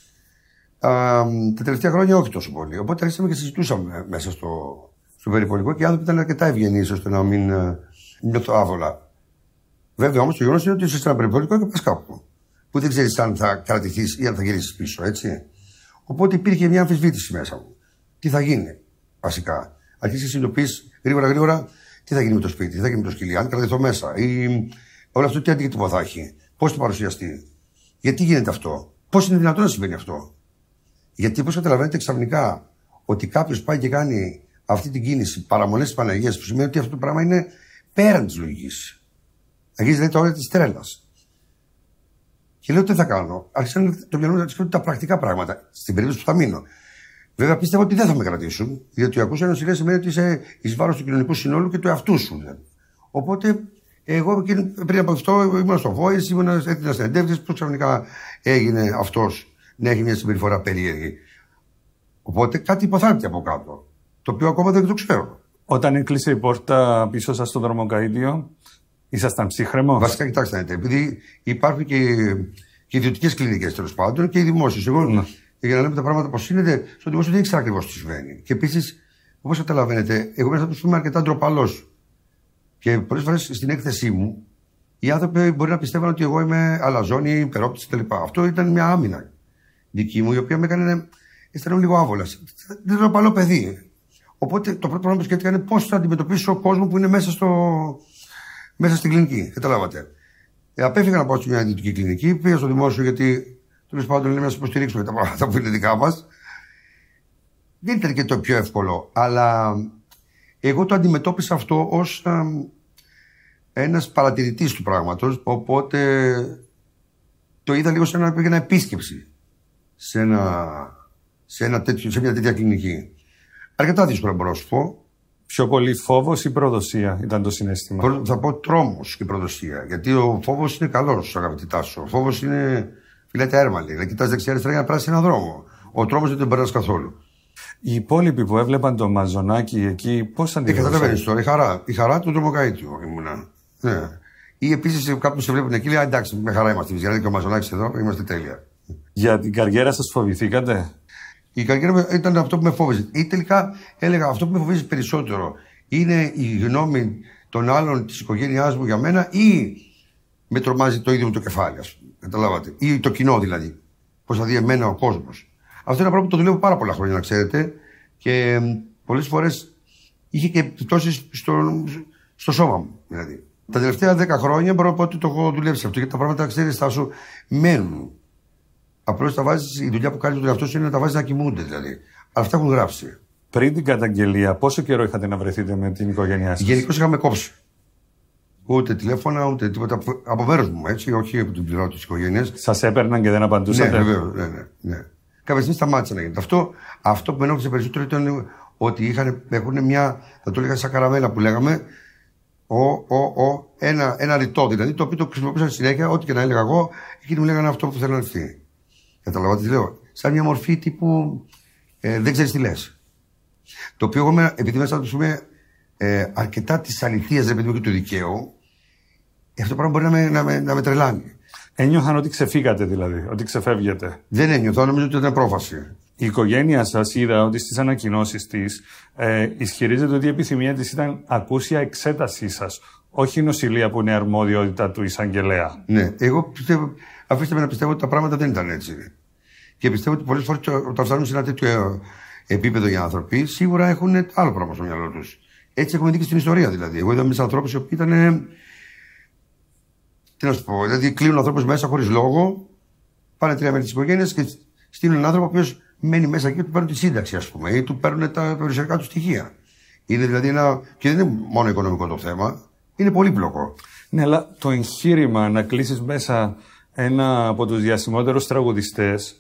Τα τελευταία χρόνια όχι τόσο πολύ. Οπότε άρχισαμε και συζητούσαμε μέσα στο περιπολικό και οι άνθρωποι ήταν αρκετά ευγενείς ώστε να μην νιώθω άβολα. Βέβαια όμως το γεγονός είναι ότι είσαι σε ένα περιπολικό και πας κάπου. Που δεν ξέρεις αν θα κρατηθείς ή αν θα γυρίσεις πίσω, έτσι. Οπότε υπήρχε μια αμφισβήτηση μέσα μου. Τι θα γίνει, βασικά. Αρχίσεις να συνειδητοποιείς γρήγορα τι θα γίνει με το σπίτι, τι θα γίνει με το σκυλί, αν κρατηθώ μέσα. Ή όλο αυτό τι αντίκτυπο θα έχει, πώς θα παρουσιαστεί, γιατί γίνεται αυτό, πώς είναι δυνατόν να συμβαίνει αυτό. Γιατί πώς καταλαβαίνετε ξαφνικά ότι κάποιος πάει και κάνει αυτή την κίνηση παραμονές της Παναγίας, που σημαίνει ότι αυτό το πράγμα είναι πέραν της λογικής. Αρχίζει δηλαδή τα όρια της τρέλας. Και λέω τι θα κάνω. Άρχισαν το μυαλό μου να σκέφτονται τα πρακτικά πράγματα, στην περίπτωση που θα μείνω. Βέβαια πίστευα ότι δεν θα με κρατήσουν, διότι ο ακούσια νοσηλεία σημαίνει ότι είσαι εις βάρος του κοινωνικού συνόλου και του εαυτού σου. Οπότε εγώ πριν από αυτό ήμουν στο Voice, ήμουν έτοιμο συνεντεύξεις, που ξαφνικά έγινε αυτός να έχει μια συμπεριφορά περίεργη. Οπότε κάτι υποθάλπτει από κάτω, το οποίο ακόμα δεν το ξέρω.
Όταν έκλεισε η πόρτα πίσω σας στο δρομοκαΐτιο, ήσασταν ψύχρεμος?
Βασικά, κοιτάξτε, επειδή υπάρχουν και ιδιωτικές κλινικές τέλος πάντων και οι δημόσιες. Εγώ, για να λέμε τα πράγματα πώς είναι, στο δημόσιο δεν ήξερα ακριβώς τι συμβαίνει. Και επίσης, όπως καταλαβαίνετε, εγώ μέσα από το είμαι αρκετά ντροπαλός. Και πολλές φορές στην έκθεσή μου, οι άνθρωποι μπορεί να πιστεύουν ότι εγώ είμαι αλαζόνη, υπερόπτης κτλ. Αυτό ήταν μια άμυνα δική μου, η οποία με έκανε αισθανόμαι λίγο άβολα. Δεν ντροπαλό παιδί. Οπότε το πρώτο πράγμα που σκέφτηκα είναι πώς θα αντιμετωπίσω κόσμο που είναι μέσα στην κλινική. Καταλάβατε. Απέφυγα να πάω σε μια ιδιωτική κλινική, πήγα στο δημόσιο γιατί τέλος πάντων λέμε να σας υποστηρίξουμε τα πράγματα που είναι δικά μας. Δεν ήταν και το πιο εύκολο, αλλά εγώ το αντιμετώπισα αυτό ως ένας παρατηρητής του πράγματος, οπότε το είδα λίγο σαν να πήγαινα επίσκεψη σε μια τέτοια κλινική. Αρκετά δύσκολα μπορώ να σου πω.
Πιο πολύ φόβος ή προδοσία ήταν το συναίσθημα?
Θα πω τρόμος και προδοσία. Γιατί ο φόβος είναι καλός, αγαπητή Τάσο. Ο φόβος είναι φυλέται έρμαλη. Δηλαδή, κοιτάς δεξιά-αριστερά για να περάσει έναν δρόμο. Ο τρόμος δεν τον περνάς καθόλου.
Οι υπόλοιποι που έβλεπαν το Μαζονάκι εκεί, πώς αντιλαμβάνονται?
Καταλαβαίνεις τώρα. Η χαρά του τρομοκαΐτιου ήμουνα. Ναι. Ή επίσης κάποιοι σε βλέπουν εκεί, λέει εντάξει, με χαρά είμαστε. Γιατί και ο Μαζονάκης εδώ είμαστε τέλεια.
Για την καριέρα σας φοβηθήκατε?
Η καριέρα ήταν αυτό που με φόβιζε. Ή τελικά έλεγα αυτό που με φοβίζει περισσότερο είναι η γνώμη των άλλων της οικογένειάς μου για μένα ή με τρομάζει το ίδιο μου το κεφάλι, ας πούμε. Καταλάβατε. Ή το κοινό δηλαδή. Πώς θα δει εμένα ο κόσμος. Αυτό είναι ένα πράγμα που το δουλεύω πάρα πολλά χρόνια, να ξέρετε. Και πολλές φορές είχε και επιπτώσεις στο σώμα μου. Δηλαδή. Τα τελευταία 10 χρόνια μπορώ να πω ότι το έχω δουλέψει αυτό. Γιατί τα πράγματα, ξέρεις, θα σου μένουν. Απλώς τα βάζεις, η δουλειά που κάνει τον εαυτό σου είναι να τα βάζεις να κοιμούνται δηλαδή. Αλλά αυτά έχουν γράψει.
Πριν την καταγγελία, πόσο καιρό είχατε να βρεθείτε με την οικογένειά σας?
Γενικώς είχαμε κόψει. Ούτε τηλέφωνα, ούτε τίποτα. Από μέρος μου, έτσι, όχι από την πλευρά της οικογένειας.
Σας έπαιρναν και δεν απαντούσατε?
Ναι, βεβαίως. Ναι. Κάποια στιγμή σταμάτησε να γίνεται. Αυτό που με ενόχλησε περισσότερο ήταν ότι έχουν μια, θα το έλεγα σαν καραμέλα που λέγαμε, ένα ρητό δηλαδή, το οποίο το χρησιμοποιούσαν συνέχεια, ό,τι και να έλεγα εγώ, εκείνοι μου λέγανε αυτό που θέλουν αυτοί. Καταλαβαίνετε τι λέω. Σαν μια μορφή τύπου δεν ξέρεις τι λες. Το οποίο εγώ, επειδή μέσα να το πούμε αρκετά της αληθείας, επειδή είμαι και του δικαίου, αυτό το πράγμα μπορεί να με τρελάνει.
Ένιωθαν ότι ξεφύγατε δηλαδή, ότι ξεφεύγετε?
Δεν ένιωθα, νομίζω ότι ήταν πρόφαση.
Η οικογένεια σας είδα ότι στις ανακοινώσεις της ισχυρίζεται ότι η επιθυμία της ήταν ακούσια εξέτασή σας, όχι νοσηλεία που είναι αρμοδιότητα του εισαγγελέα.
Ναι, εγώ πιστεύω, αφήστε με να πιστεύω ότι τα πράγματα δεν ήταν έτσι. Και πιστεύω ότι πολλές φορές όταν φτάνουν σε ένα τέτοιο επίπεδο οι άνθρωποι, σίγουρα έχουν άλλο πράγμα στο μυαλό τους. Έτσι έχουμε δει και στην ιστορία δηλαδή. Εγώ είδα μέσα ανθρώπους οι οποίοι ήταν. Τι να σου πω, δηλαδή κλείνουν ανθρώπους μέσα χωρίς λόγο, πάνε 3 μέρες της οικογένειας και στείλουν έναν άνθρωπο ο οποίος μένει μέσα εκεί και του παίρνουν τη σύνταξη, ας πούμε, ή του παίρνουν τα περιουσιακά του στοιχεία. Είναι δηλαδή και δεν είναι μόνο οικονομικό το θέμα, είναι πολύπλοκο.
Ναι, αλλά το εγχείρημα να κλείσεις μέσα ένα από τους διασημότερους τραγουδιστές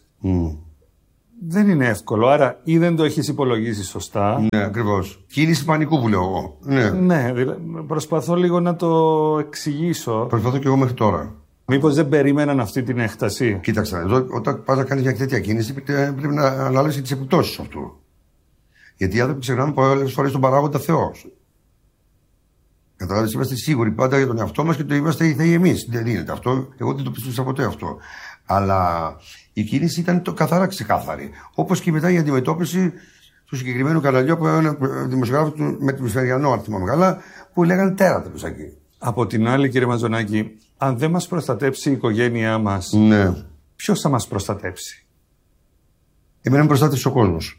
δεν είναι εύκολο. Άρα ή δεν το έχεις υπολογίσει σωστά.
Ναι, ακριβώς. Κίνηση πανικού που λέω εγώ.
Ναι, προσπαθώ λίγο να το εξηγήσω.
Προσπαθώ και εγώ μέχρι τώρα.
Μήπως δεν περίμεναν αυτή την έκταση?
Κοίταξε, όταν πας να κάνεις μια τέτοια κίνηση, πρέπει να αναλύσεις τις επιπτώσεις αυτού. Γιατί οι άνθρωποι ξεχνάμε πολλές φορές τον παράγοντα Θεό. Καταλάβεις, είμαστε σίγουροι πάντα για τον εαυτό μας και το είμαστε οι θεοί εμείς. Δεν γίνεται αυτό. Εγώ δεν το πίστεψα ποτέ αυτό. Αλλά η κίνηση ήταν καθαρά ξεκάθαρη. Όπως και μετά η αντιμετώπιση του συγκεκριμένου καναλιού από έναν δημοσιογράφο με τη Μεσφαιριανό, αν θυμάμαι καλά, που λέγανε τέρατα τους εκεί.
Από την άλλη, κύριε Μαζονάκη, αν δεν μας προστατέψει η οικογένειά μας,
ναι,
ποιος θα μας προστατέψει?
Εμένα με προστάτευσε ο κόσμος.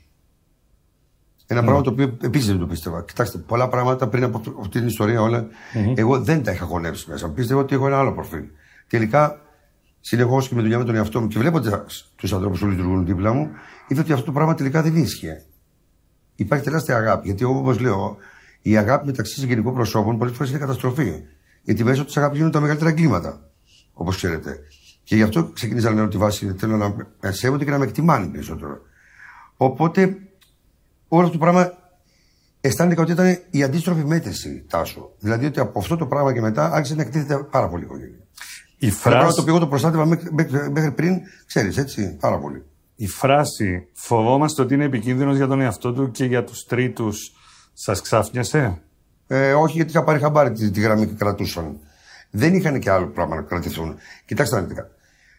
Ένα πράγμα το οποίο επίσης δεν το πίστευα. Κοιτάξτε, πολλά πράγματα πριν από αυτή την ιστορία όλα, εγώ δεν τα είχα χωνέψει μέσα. Πίστευα ότι έχω ένα άλλο προφίλ. Τελικά, συνεχώς και με δουλειά με τον εαυτό μου και βλέποντας τους ανθρώπους που λειτουργούν δίπλα μου, είδα ότι αυτό το πράγμα τελικά δεν ίσχυε. Υπάρχει τεράστια αγάπη. Γιατί εγώ, όπως λέω, η αγάπη μεταξύ συγγενικών προσώπων πολλές φορές είναι καταστροφή. Γιατί μέσω της αγάπης γίνονται τα μεγαλύτερα εγκλήματα. Όπως ξέρετε. Και γι' αυτό ξεκίνησα να λέω τη βάση. Θέλω να με σέβονται και να με εκτιμάνε περισσότερο. Οπότε, όλο αυτό το πράγμα αισθάνεται ότι ήταν η αντίστροφη μέτρηση, Τάσο. Δηλαδή ότι από αυτό το πράγμα και μετά άρχισε να εκτίθεται πάρα πολύ η οικογένεια.
Η φράση.
Το οποίο εγώ το προστάτευα μέχρι πριν, ξέρεις, έτσι, πάρα πολύ.
Η φράση «φοβόμαστε ότι είναι επικίνδυνος για τον εαυτό του και για τους τρίτους» σας ξάφνιασε?
Όχι, γιατί είχα πάρει χαμπάρι τη γραμμή και κρατούσαν. Δεν είχαν και άλλο πράγμα να κρατηθούν. Κοιτάξτε να δείτε.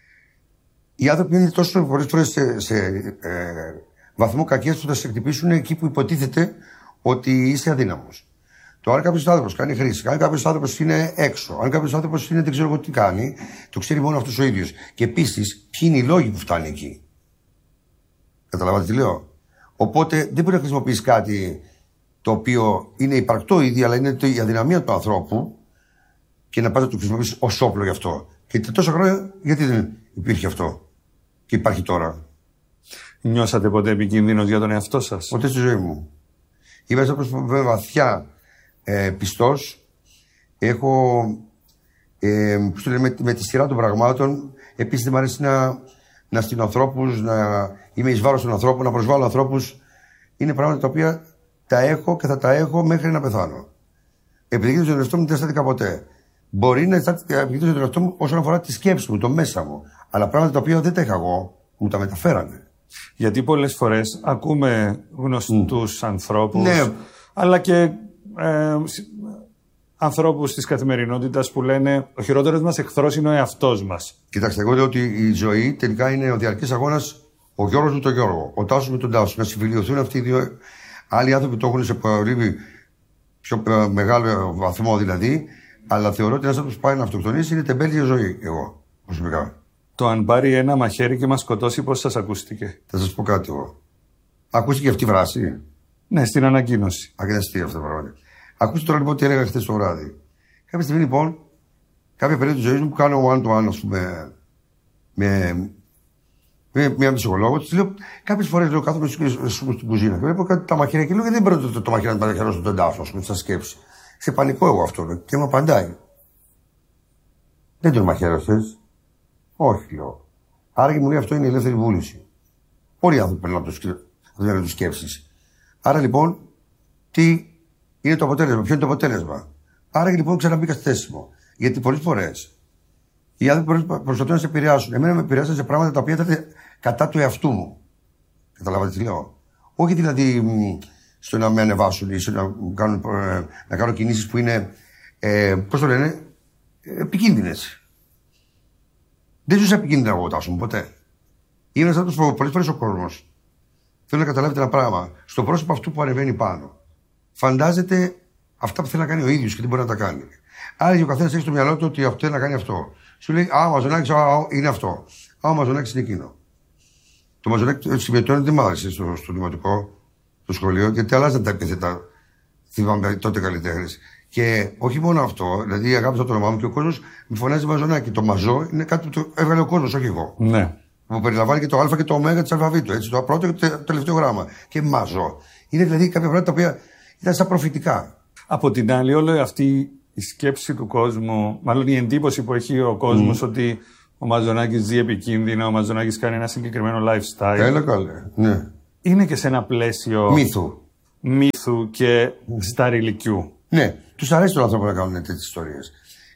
Οι άνθρωποι είναι τόσο πολλές φορές σε βαθμό κακίας που θα σε χτυπήσουν εκεί που υποτίθεται ότι είσαι αδύναμος. Το αν κάποιος άνθρωπος κάνει χρήση, αν κάποιος άνθρωπος είναι έξω, αν κάποιος άνθρωπος είναι δεν ξέρω εγώ τι κάνει, το ξέρει μόνο αυτός ο ίδιος. Και επίσης, ποιοι είναι οι λόγοι που φτάνει εκεί. Καταλαβαίνετε τι λέω? Οπότε δεν μπορεί να χρησιμοποιήσει κάτι το οποίο είναι υπαρκτό ήδη, αλλά είναι η αδυναμία του ανθρώπου και να πας να το χρησιμοποιήσει ως όπλο γι' αυτό. Και τόσα χρόνια, γιατί δεν υπήρχε αυτό και υπάρχει τώρα?
Νιώσατε ποτέ επικίνδυνος για τον εαυτό σας?
Ποτέ στη ζωή μου. Είμαι ένας άνθρωπος βαθιά πιστός. Έχω με τη σειρά των πραγμάτων. Επίσης δεν μου αρέσει να στείλω ανθρώπους, να είμαι εις βάρος των ανθρώπων, να προσβάλλω ανθρώπους. Είναι πράγματα τα οποία τα έχω και θα τα έχω μέχρι να πεθάνω. Επιδεικνύω τον εαυτό μου δεν αισθάνθηκα ποτέ. Μπορεί να επιδεικνύω τον εαυτό μου όσον αφορά τη σκέψη μου, το μέσα μου. Αλλά πράγματα τα οποία δεν τα είχα εγώ, μου τα μεταφέρανε.
Γιατί πολλές φορές ακούμε γνωστούς ανθρώπους, αλλά και ανθρώπους της καθημερινότητας που λένε ο χειρότερος μας εχθρός είναι ο εαυτός μας.
Κοιτάξτε, εγώ λέω ότι η ζωή τελικά είναι ο διαρκής αγώνας, ο Γιώργος με τον Γιώργο, ο Τάσος με τον Τάσο. Να συμφιλειωθούν αυτοί οι δύο. Άλλοι άνθρωποι το έχουν σε πολύ πιο μεγάλο βαθμό δηλαδή, αλλά θεωρώ ότι ένας άνθρωπος που πάει να αυτοκτονήσει είναι τεμπέλη για ζωή, εγώ προσωπικά.
Το αν πάρει ένα μαχαίρι και μας σκοτώσει, πώς σας ακούστηκε?
Θα σας πω κάτι εγώ. Ακούστηκε αυτή η βράση?
Ναι, στην ανακοίνωση.
Αγναστή αυτό το πράγμα. Ακούστε τώρα λοιπόν τι έλεγα χθες το βράδυ. Κάποια στιγμή λοιπόν, κάποια περίοδο της ζωής μου που κάνω one-to-one, ας πούμε, με μια ψυχολόγο, της λέω κάποιες φορές λέω κάθομαι στην κουζίνα και βλέπω κάτι τα μαχαίρια και λέω γιατί δεν παίρνω το μαχαίρι να παραχαιρώσω τον Τάσο, ας πούμε, σαν σκέψη. Σε πανικό εγώ αυτό και μου απαντάει. Δεν τον μαχαίρωσες? Όχι, λέω. Άρα και μου λέει αυτό είναι η ελεύθερη βούληση. Πολλοί άνθρωποι παίρνουν από το σκέψεις. Άρα λοιπόν, τι είναι το αποτέλεσμα, ποιο είναι το αποτέλεσμα? Άρα και λοιπόν ξαναμπήκα στη θέση μου. Γιατί πολλές φορές οι άνθρωποι προσπαθούν να σε επηρεάσουν. Εμένα με επηρεάσαν σε πράγματα τα οποία ήταν κατά του εαυτού μου. Καταλάβατε τι λέω? Όχι δηλαδή στο να με ανεβάσουν ή στο να κάνω κινήσεις που είναι, πώς το λένε, επικίνδυνες. Δεν ζούσα επικίνδυνα εγώ, Τάσο μου, ποτέ. Είναι ένας άνθρωπος που πολλές φορές ο κόσμος θέλει να καταλάβετε ένα πράγμα. Στο πρόσωπο αυτού που ανεβαίνει πάνω, φαντάζεται αυτά που θέλει να κάνει ο ίδιος και δεν μπορεί να τα κάνει. Άρα και ο καθένας έχει στο μυαλό του ότι αυτό θέλει να κάνει αυτό. Σου λέει, ο Μαζονάκης είναι αυτό. Ο Μαζονάκης είναι εκείνο. Το Μαζονάκη συμμετώνει δεν μ' άρεσε στο δημοτικό, στο σχολείο, γιατί αλλάζαν τα επίθετα. Θυμάμαι τότε καλλιτέχνες. Και όχι μόνο αυτό, δηλαδή αγάπησα το όνομά μου και ο κόσμος μου φωνάζει Μαζονάκη. Το Μαζό είναι κάτι που το έβγαλε ο κόσμος, όχι εγώ.
Ναι.
Που περιλαμβάνει και το Α και το Ω τη αλφαβήτου. Έτσι, το πρώτο και το τελευταίο γράμμα. Και Μαζό. Είναι δηλαδή κάποια πράγματα τα οποία ήταν σαν προφητικά.
Από την άλλη, όλη αυτή η σκέψη του κόσμου, μάλλον η εντύπωση που έχει ο κόσμος ότι ο Μαζονάκης ζει επικίνδυνα, ο Μαζονάκης κάνει ένα συγκεκριμένο lifestyle.
Καλά, καλά. Ναι.
Είναι και σε ένα πλαίσιο μύθου και σταριλικιού.
Ναι, τους αρέσει τον άνθρωπο να κάνουν τέτοιες ιστορίες.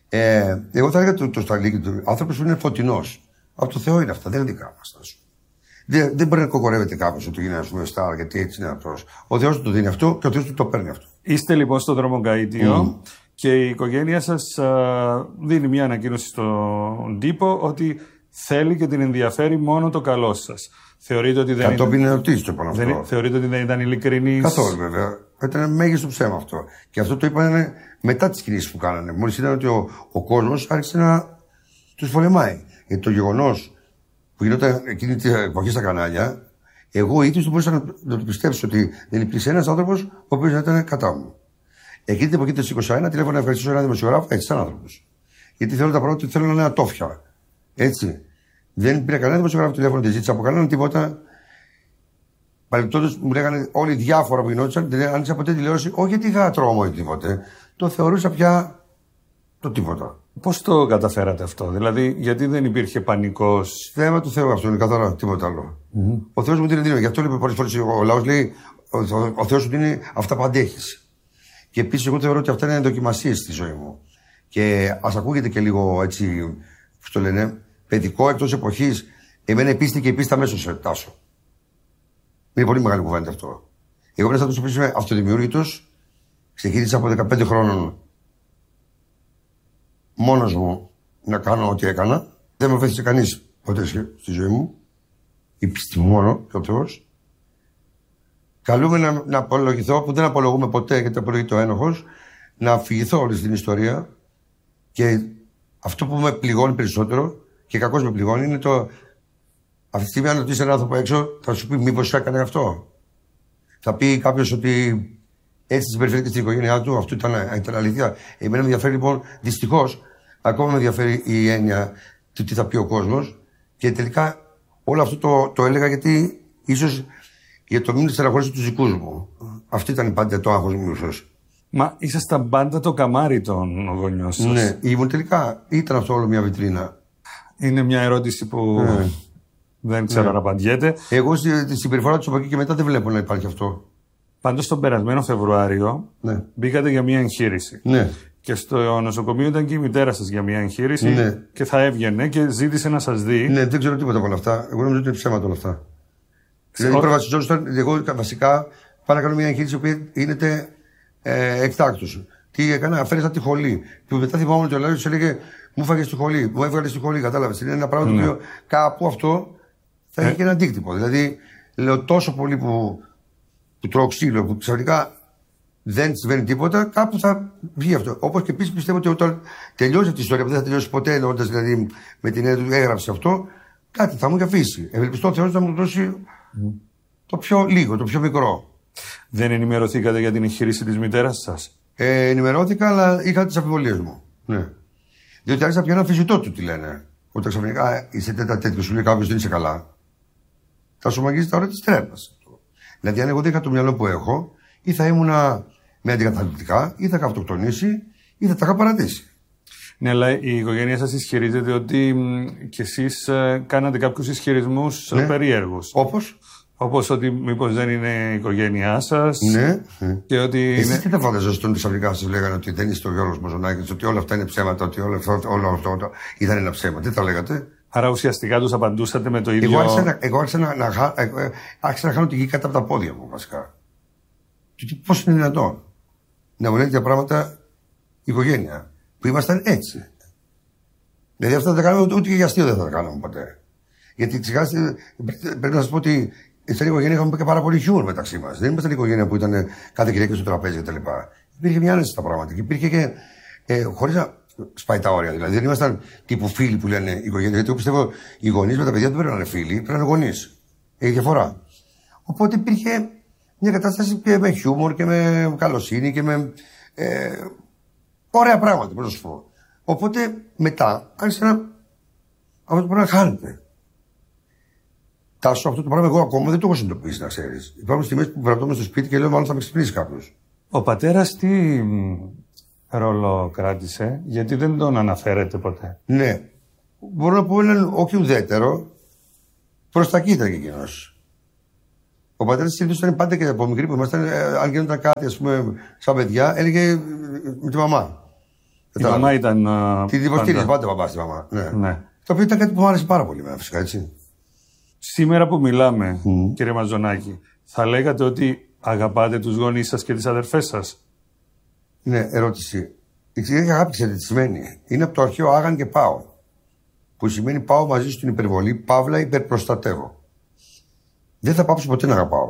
Εγώ θα έλεγα το σταριλίκι του άνθρωπο που είναι φωτεινός. Από το Θεό είναι αυτά, δεν είναι δικά μας. Δεν μπορεί να κοκορεύεται κάποιος ότι είναι, ας πούμε, στάρ, γιατί έτσι είναι αυτός. Ο Θεός του το δίνει αυτό και ο Θεός του το παίρνει αυτό.
Είστε λοιπόν στο δρόμο Γκαΐτιο και η οικογένεια σας δίνει μια ανακοίνωση στον τύπο ότι θέλει και την ενδιαφέρει μόνο το καλό σας. Θεωρείτε ότι δεν
κατόπιν ερωτήσεις το πάνω αυτό.
Θεωρείτε ότι δεν ήταν ειλικρινής?
Καθόλου βέβαια. Ήταν μέγιστο ψέμα αυτό. Και αυτό το είπαν μετά τις κινήσεις που κάνανε. Μόλις είδαν ότι ο κόσμος άρχισε να τους πολεμάει. Γιατί το γεγονός που γινόταν εκείνη την εποχή στα κανάλια, εγώ ίδιος δεν μπορούσα να το πιστέψω ότι δεν υπήρξε ένας άνθρωπος ο οποίος να ήταν κατά μου. Εκείνη την εποχή του 21 τηλέφωνα να ευχαριστήσω έναν δημοσιογράφο, έτσι σαν άνθρωπος. Γιατί θέλω τα πράγματα ότι θέλω να είναι ατόφια. Έτσι. Δεν πήρα κανένα δημοσιογράφο τηλέφωνο, δεν ζήτησα από κανέναν τίποτα. Παρεμπιπτόντως μου λέγανε όλοι διάφορα που γινόντουσαν, δεν άνοιξα ποτέ τηλεόραση, όχι γιατί είχα τρόμο ή τίποτε. Το θεωρούσα πια το τίποτα.
Πώς το καταφέρατε αυτό, δηλαδή, γιατί δεν υπήρχε πανικός?
Θέμα του Θεού αυτό είναι καθαρά, τίποτα άλλο. Ο Θεός μου δίνει δύναμη. Γι' αυτό λέει πολλές φορές ο λαός λέει: ο Θεός σου δίνει αυτά που αντέχεις. Και επίσης, εγώ θεωρώ ότι αυτά είναι δοκιμασίες στη ζωή μου. Και ας ακούγεται και λίγο έτσι, πώς το λένε, παιδικό εκτός εποχής. Εμένα επίστη και επίστη αμέσως Τάσο. Είναι πολύ μεγάλη κουβέντα αυτό. Εγώ πρέπει να το πει αυτοδημιούργητος. Ξεκίνησα από 15 χρόνων μόνος μου να κάνω ό,τι έκανα. Δεν με βοήθησε κανείς ποτέ στη ζωή μου. Η πίστη μου μόνο και ο Θεός. Καλούμε να απολογηθώ, που δεν απολογούμε ποτέ γιατί απολογείται ο ένοχος, να αφηγηθώ όλη την ιστορία. Και αυτό που με πληγώνει περισσότερο και κακώς με πληγώνει είναι το. Αυτή τη στιγμή, αν ρωτήσει έναν άνθρωπο έξω, θα σου πει μήπως έκανε αυτό. Θα πει κάποιος ότι έτσι συμπεριφέρει και στην οικογένειά του, αυτό ήταν αλήθεια. Εμένα με ενδιαφέρει λοιπόν, δυστυχώς, ακόμα με ενδιαφέρει η έννοια του τι θα πει ο κόσμος. Και τελικά όλο αυτό το έλεγα γιατί ίσως για το μην στεναχωρήσω τους δικούς μου. Αυτή ήταν πάντα το άγχος μου, ίσως.
Μα ήσασταν πάντα το καμάρι των γονιών σας.
Ναι, ήμουν τελικά. Ήταν αυτό όλο μια βιτρίνα.
Είναι μια ερώτηση που δεν ξέρω να απαντιέται.
Εγώ στη συμπεριφορά του από εκεί και μετά δεν βλέπω να υπάρχει αυτό.
Πάντως τον περασμένο Φεβρουάριο μπήκατε για μια εγχείρηση.
Ναι.
Και στο νοσοκομείο ήταν και η μητέρα σας για μια εγχείρηση και θα έβγαινε και ζήτησε να σας δει.
Ναι, δεν ξέρω τίποτα από όλα αυτά. Εγώ νομίζω ότι είναι ψέματα όλα αυτά. Δηλαδή, προβασιζόταν, εγώ βασικά πάω να κάνω μια εγχείρηση που γίνεται εκτάκτως. Τι έκανα, αφαίρεσα τη χολή. Και μετά θυμάμαι ότι ο Λάριος έλεγε μου έφαγε στη χολή, μου έβγαλε στη χολή. Κατάλαβες. Είναι ένα πράγμα το οποίο κάπου αυτό θα έχει και ένα αντίκτυπο. Δηλαδή, λέω τόσο πολύ που τρώω ξύλο, που ξαφνικά δεν συμβαίνει τίποτα, κάπου θα βγει αυτό. Όπως και επίσης πιστεύω ότι όταν τελειώσει αυτή η ιστορία, που δεν θα τελειώσει ποτέ, εννοώντας δηλαδή με την έννοια του έγραψε αυτό, κάτι θα μου έχει αφήσει. Ευελπιστώ ο Θεός να μου δώσει το πιο λίγο, το πιο μικρό.
Δεν ενημερωθήκατε για την εγχείρηση της μητέρας σας?
Ενημερώθηκα, αλλά είχα τις αμφιβολίες μου. Ναι. Διότι άρχισα πια ένα φυσιτό του τι λένε. Όταν ξαφνικά είσαι τέτοιο και σου λέει κάποιος δεν είσαι καλά, θα σου μαγίζει τα ώρα της τρέλας. Δηλαδή, αν εγώ δεν είχα το μυαλό που έχω, ή θα ήμουνα με αντικαταθλιπτικά, ή θα είχα αυτοκτονήσει, ή θα τα είχα παρατήσει.
Ναι, αλλά η οικογένεια σας ισχυρίζεται ότι κι εσείς κάνατε κάποιους ισχυρισμούς περίεργους.
Όπως?
Όπως ότι μήπως δεν είναι η οικογένειά σας.
Ναι.
Και ότι
εσείς τι θα φανταζόσασταν ότι ξαφνικά σας λέγανε ότι δεν είστε ο Γιώργος Μαζονάκης, ότι όλα αυτά είναι ψέματα, ότι όλο αυτό ήταν ένα ψέμα. Τι θα λέγατε?
Άρα ουσιαστικά τους απαντούσατε με το ίδιο.
Εγώ άρχισα να χάνω τη γη κάτω από τα πόδια μου, βασικά. Πώς είναι δυνατόν να μου λένε τέτοια πράγματα η οικογένεια, που ήμασταν έτσι. Δηλαδή αυτά δεν τα κάναμε ούτε και για αστείο δεν θα τα κάναμε ποτέ. Γιατί ξεχάσετε, πρέπει να σας πω ότι στην οικογένεια είχαμε και πάρα πολύ χιούμορ μεταξύ μας. Δεν ήμασταν η οικογένεια που ήταν κάθε Κυριακή στο τραπέζι κτλ. Υπήρχε μια άνεση στα πράγματα και υπήρχε και χωρίς να σπάει τα όρια. Δηλαδή δεν ήμασταν τύπου φίλοι που λένε οικογένεια. Γιατί εγώ πιστεύω οι γονείς με τα παιδιά δεν πρέπει να είναι φίλοι, πρέπει να είναι γονείς. Έχει διαφορά. Οπότε υπήρχε μια κατάσταση και με χιούμορ και με καλοσύνη και με ωραία πράγματα, πώς να σου πω. Οπότε μετά άρχισε αυτό το πράγμα να χάνεται. Τάσο, αυτό το πράγμα εγώ ακόμα δεν το έχω συνειδητοποιήσει, να ξέρεις. Υπάρχουν στιγμές που βρατώμε στο σπίτι και λέω μάλλον θα με ξυπνήσει κάποιος.
Ο πατέρας τι ρόλο κράτησε, γιατί δεν τον αναφέρεται ποτέ?
Ναι. Μπορώ να πω έναν όχι ουδέτερο, προς τα κοίτα και εκείνος. Ο πατέρας συνήθως ήταν πάντα και από μικρή που ήμασταν, αν γινόταν κάτι, ας πούμε, σαν παιδιά, έλεγε με τη μαμά.
Η μαμά ήταν.
Την υποστήριζε πάντα μπαμπά στη μαμά. Ναι. Το οποίο ήταν κάτι που μου άρεσε πάρα πολύ, φυσικά έτσι.
Σήμερα που μιλάμε, κύριε Μαζονάκη, θα λέγατε ότι αγαπάτε τους γονείς σας και τις αδερφές σας?
Ναι, ερώτηση. Η αγάπη, ξέρετε τι σημαίνει? Είναι από το αρχαίο άγαν και πάω. Που σημαίνει πάω μαζί στην υπερβολή, παύλα υπερπροστατεύω. Δεν θα πάψω ποτέ να αγαπάω.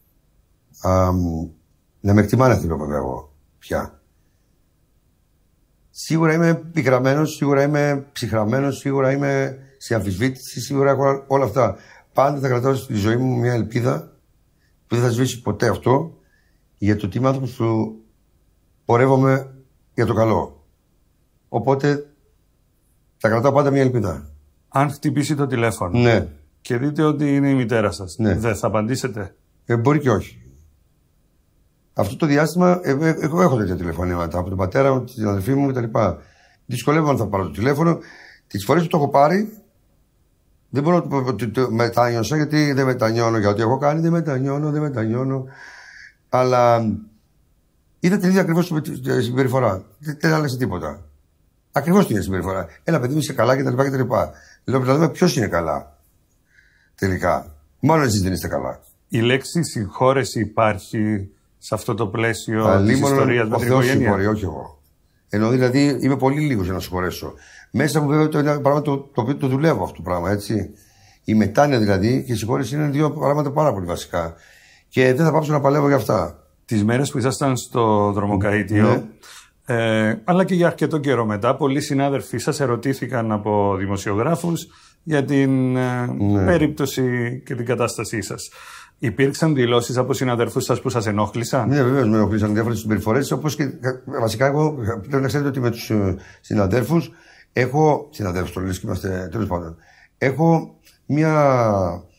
Να με εκτιμάνε θέλω βέβαια εγώ πια. Σίγουρα είμαι πικραμένος, σίγουρα είμαι ψυχραμένος, σίγουρα είμαι σε αμφισβήτηση, σίγουρα έχω όλα αυτά. Πάντα θα κρατάω στη ζωή μου μια ελπίδα που δεν θα σβήσει ποτέ αυτό, για το ότι είμαι άνθρωπος που πορεύομαι για το καλό. Οπότε θα κρατάω πάντα μια ελπίδα.
Αν χτυπήσει το τηλέφωνο και δείτε ότι είναι η μητέρα σας, δεν θα απαντήσετε?
Μπορεί και όχι. Αυτό το διάστημα εγώ έχω τέτοια τηλεφωνήματα από τον πατέρα μου, την αδελφή μου κτλ. Δυσκολεύομαι αν θα πάρω το τηλέφωνο. Τις φορές που το έχω πάρει, δεν μπορώ να το πω ότι μετάνιωσα, γιατί δεν μετανιώνω για ό,τι έχω κάνει, δεν μετανιώνω. Αλλά είδα την ίδια ακριβώς συμπεριφορά. Δεν άλλαξε τίποτα. Ακριβώς την ίδια συμπεριφορά. Ένα παιδί μου είσαι καλά κτλ. Λέω να δούμε ποιος είναι καλά. Τελικά. Μόνο εσείς δεν είστε καλά.
Η λέξη συγχώρεση υπάρχει σε αυτό το πλαίσιο της ιστορίας με την οικογένεια?
Συγχωρεί, όχι εγώ. Ενώ δηλαδή είμαι πολύ λίγος για να συγχωρέσω. Μέσα μου βέβαια το είναι ένα πράγμα το οποίο το δουλεύω αυτό το πράγμα, έτσι. Η μετάνοια δηλαδή και η συγχώρεση είναι δύο πράγματα πάρα πολύ βασικά. Και δεν θα πάψω να παλεύω για αυτά.
Τις μέρες που ήσασταν στο δρομοκαΐτιο, αλλά και για αρκετό καιρό μετά, πολλοί συνάδελφοί σας ερωτήθηκαν από δημοσιογράφους για την περίπτωση και την κατάστασή σας. Υπήρξαν δηλώσεις από συναδελφούς σας που σας ενόχλησαν?
Ναι, βεβαίως με ενόχλησαν διάφορες συμπεριφορές. Όπως και βασικά, εγώ πρέπει να ξέρετε ότι με τους συναδέλφους έχω. Συναδέλφους το λες και είμαστε τέλος πάντων. Έχω μια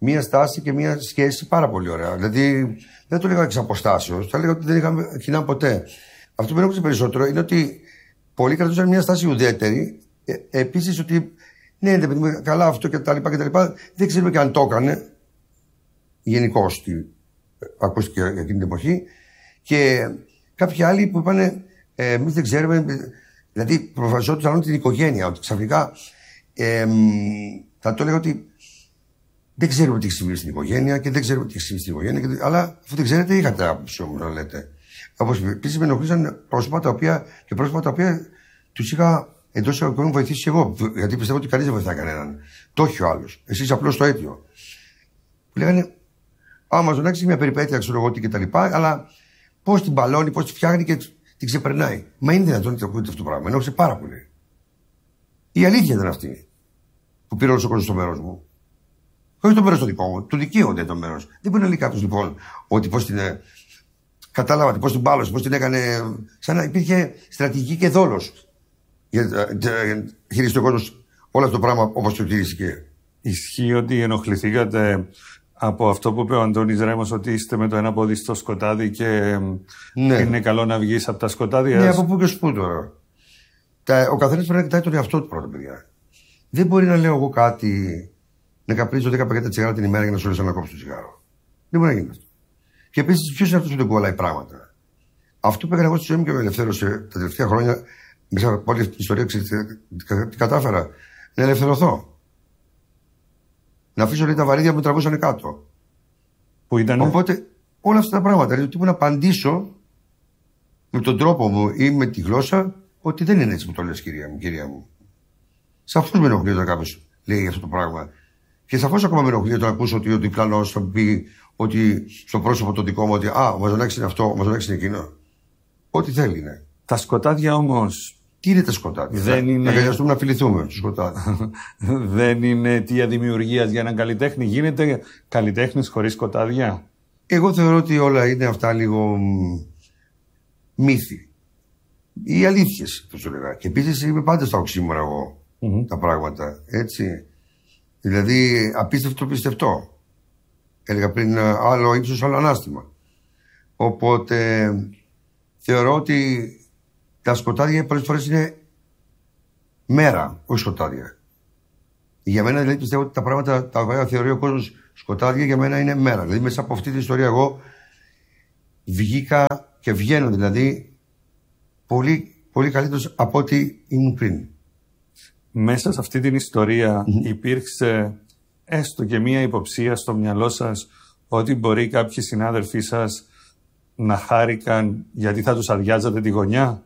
μία στάση και μία σχέση πάρα πολύ ωραία. Δηλαδή, δεν το έλεγα εξ αποστάσεως, θα έλεγα ότι δεν είχαμε κοινά ποτέ. Αυτό που με ενόχλησε περισσότερο είναι ότι πολλοί κρατούσαν μία στάση ουδέτερη. Επίσης, ότι ναι, καλά αυτό και τα λοιπά. Δεν ξέρουμε και αν το έκανε. Γενικώς ακούστηκε εκείνη την εποχή. Και κάποιοι άλλοι που είπαν, εμείς δεν ξέρουμε. Δηλαδή, προφασιζόντουσαν την οικογένεια. Ότι ξαφνικά θα το έλεγα ότι δεν ξέρουμε τι έχει συμβεί στην οικογένεια και δεν ξέρουμε τι έχει συμβεί στην οικογένεια. Αλλά αφού δεν ξέρετε, είχατε άποψη όμως να λέτε. Όπως επίσης με ενοχλήσαν πρόσωπα τα οποία τους είχα εντός εισαγωγικών βοηθήσει εγώ. Γιατί πιστεύω ότι κανείς δεν βοηθάει κανέναν. Το έχει ο άλλος. Εσείς απλώς το αίτιο. Που λέγανε, άμα τον άξει μια περιπέτεια, ξέρω εγώ τι κτλ. Αλλά πώς την μπαλώνει, πώς τη φτιάχνει και την ξεπερνάει. Μα είναι δυνατόν να ακούτε αυτό το πράγμα. Ενόχλησε πάρα πολύ. Η αλήθεια ήταν αυτή. Που πήρε όλο ο κόσμος στο μέρος μου. Όχι το μέρος το δικό μου. Του δικαίονται το μέρος. Δεν μπορεί να λέει κάποιος λοιπόν ότι πώς την. Κατάλαβα πώς την μπάλωσε, πώς την έκανε. Σαν να υπήρχε στρατηγική και δόλος. Χειριστεί ο κόσμος όλο αυτό το πράγμα όπως το χειρίστηκε.
Ισχύει ότι ενοχληθήκατε από αυτό που είπε ο Αντώνης Ρέμος, ότι είστε με το ένα πόδι στο σκοτάδι και είναι καλό να βγεις από τα σκοτάδια.
Ναι, από πού και σπού τώρα. Ο καθένας πρέπει να κοιτάει τον εαυτό του πρώτα, παιδιά. Δεν μπορεί να λέω εγώ κάτι, να καπνίζω 10 πακέτα τσιγάρα την ημέρα για να σου λες να κόψω το τσιγάρο. Δεν μπορεί να γίνει αυτό. Και επίσης, ποιος είναι αυτός που δεν κολλάει πράγματα. Αυτό που έκανα εγώ στη ζωή μου και με ελευθέρωσε τα τελευταία χρόνια, μέσα από όλη αυτή την ιστορία, τι κατάφερα, να ελευθερωθώ. Να αφήσω λέει, τα βαρύδια που με τραβούσαν κάτω.
Που ήτανε?
Οπότε όλα αυτά τα πράγματα, δηλαδή να απαντήσω με τον τρόπο μου ή με τη γλώσσα, ότι δεν είναι έτσι που το λες, κυρία μου. Σαφώς με ενοχλεί όταν κάποιος λέει αυτό το πράγμα. Και σαφώς ακόμα με ενοχλεί όταν ακούσω ότι ο διπλανός θα πει ότι στο πρόσωπο το δικό μου ότι ο Μαζονάκης είναι αυτό, ο Μαζονάκης είναι εκείνο. Ό,τι θέλει είναι.
Τα σκοτάδια όμως.
Τι είναι τα σκοτάδια? Να αγκαλιαστούμε να φιληθούμε στο σκοτάδι.
Δεν είναι αιτία δημιουργίας για έναν καλλιτέχνη. Γίνεται καλλιτέχνης χωρίς σκοτάδια?
Εγώ θεωρώ ότι όλα είναι αυτά λίγο μύθοι. Οι αλήθειες, θα σου λέγα. Και επίσης είμαι πάντα στα οξύμορα εγώ τα πράγματα. Έτσι. Δηλαδή απίστευτο πιστευτό. Έλεγα πριν άλλο ύψος, άλλο ανάστημα. Οπότε θεωρώ ότι τα σκοτάδια πολλές φορές είναι μέρα, όχι σκοτάδια. Για μένα δηλαδή πιστεύω ότι τα πράγματα τα οποία θεωρεί ο κόσμος σκοτάδια για μένα είναι μέρα. Δηλαδή μέσα από αυτή την ιστορία εγώ βγήκα και βγαίνω δηλαδή πολύ, πολύ καλύτερος από ό,τι ήμουν πριν.
Μέσα σε αυτή την ιστορία υπήρξε έστω και μία υποψία στο μυαλό σας ότι μπορεί κάποιοι συνάδελφοί σας να χάρηκαν γιατί θα τους αδειάζατε τη γωνιά?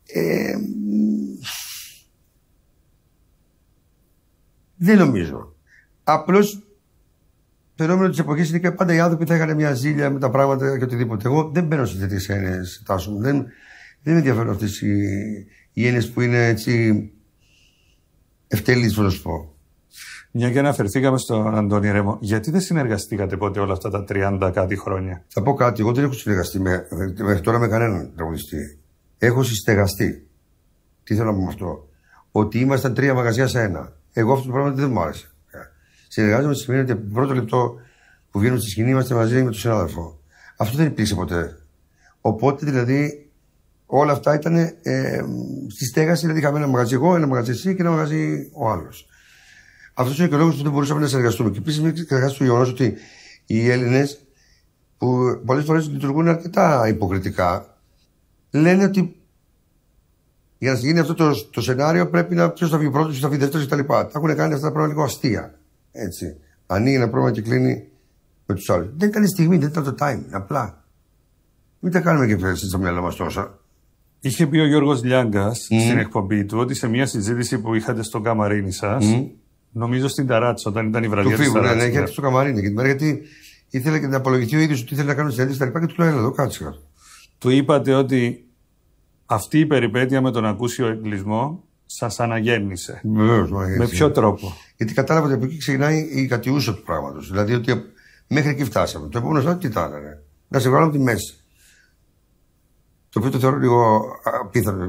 Δεν νομίζω. Απλώς το φαινόμενο της εποχής είναι και πάντα οι άνθρωποι θα είχαν μια ζήλια με τα πράγματα και οτιδήποτε. Εγώ δεν μπαίνω σε τέτοιες έννοιες, Τάσο μου. Δεν με ενδιαφέρουν αυτές οι έννοιες που είναι έτσι ευτελείς, να σου πω.
Μια και αναφερθήκαμε στον Αντώνη Ρέμο, γιατί δεν συνεργαστήκατε ποτέ όλα αυτά τα 30 κάτι χρόνια?
Θα πω κάτι. Εγώ δεν έχω συνεργαστεί μέχρι τώρα με κανέναν τραγουδιστή. Έχω συστεγαστεί. Τι θέλω να πω με αυτό? Ότι ήμασταν 3 μαγαζιά σε ένα. Εγώ αυτό το πράγμα δεν μου άρεσε. Συνεργάζομαι σημαίνει ότι από το πρώτο λεπτό που βγαίνουμε στη σκηνή είμαστε μαζί με τον συνάδελφο. Αυτό δεν υπήρξε ποτέ. Οπότε δηλαδή όλα αυτά ήταν στη στέγαση. Δηλαδή είχαμε ένα μαγαζί εγώ, ένα μαγαζί εσύ και ένα μαγαζί ο άλλος. Αυτό είναι και ο λόγος που δεν μπορούσαμε να συνεργαστούμε. Και επίσης μην ξεχάσετε το γεγονός ότι οι Έλληνες, που πολλές φορές λειτουργούν αρκετά υποκριτικά, λένε ότι για να γίνει αυτό το σενάριο πρέπει να ποιος θα βγει πρώτος, ποιος θα βγει δεύτερος κτλ. Τα έχουν κάνει αυτά τα πράγματα λίγο αστεία. Έτσι. Ανοίγει ένα πρόβλημα και κλείνει με τους άλλους. Δεν ήταν η στιγμή, δεν ήταν το time. Απλά. Μην τα κάνουμε και φέρετε στο μυαλό μας τόσα.
Είχε πει ο Γιώργος Λιάγκας στην εκπομπή του ότι σε μια συζήτηση που είχατε στο καμαρίνι σας, νομίζω στην Ταράτσα, όταν ήταν η βραδιά της Ταράτσα.
Ναι, είχε έρθει στο καμαρίνι γιατί ήθελε και να απολογηθεί ο ίδιος ότι ήθελε να κάνει συνέντευξη κτλ. Και του λέω: έλα εδώ, κάτσε.
Του είπατε ότι αυτή η περιπέτεια με τον ακούσιο εγκλισμό σας αναγέννησε.
Βεβαίως,
με ποιο τρόπο?
Γιατί κατάλαβα ότι από εκεί ξεκινάει η κατιούσα του πράγματος. Δηλαδή ότι μέχρι εκεί φτάσαμε. Το επόμενο στάδιο τι ήταν, να σε βγάλω από τη μέση. Το οποίο το θεωρώ λίγο απίθανο.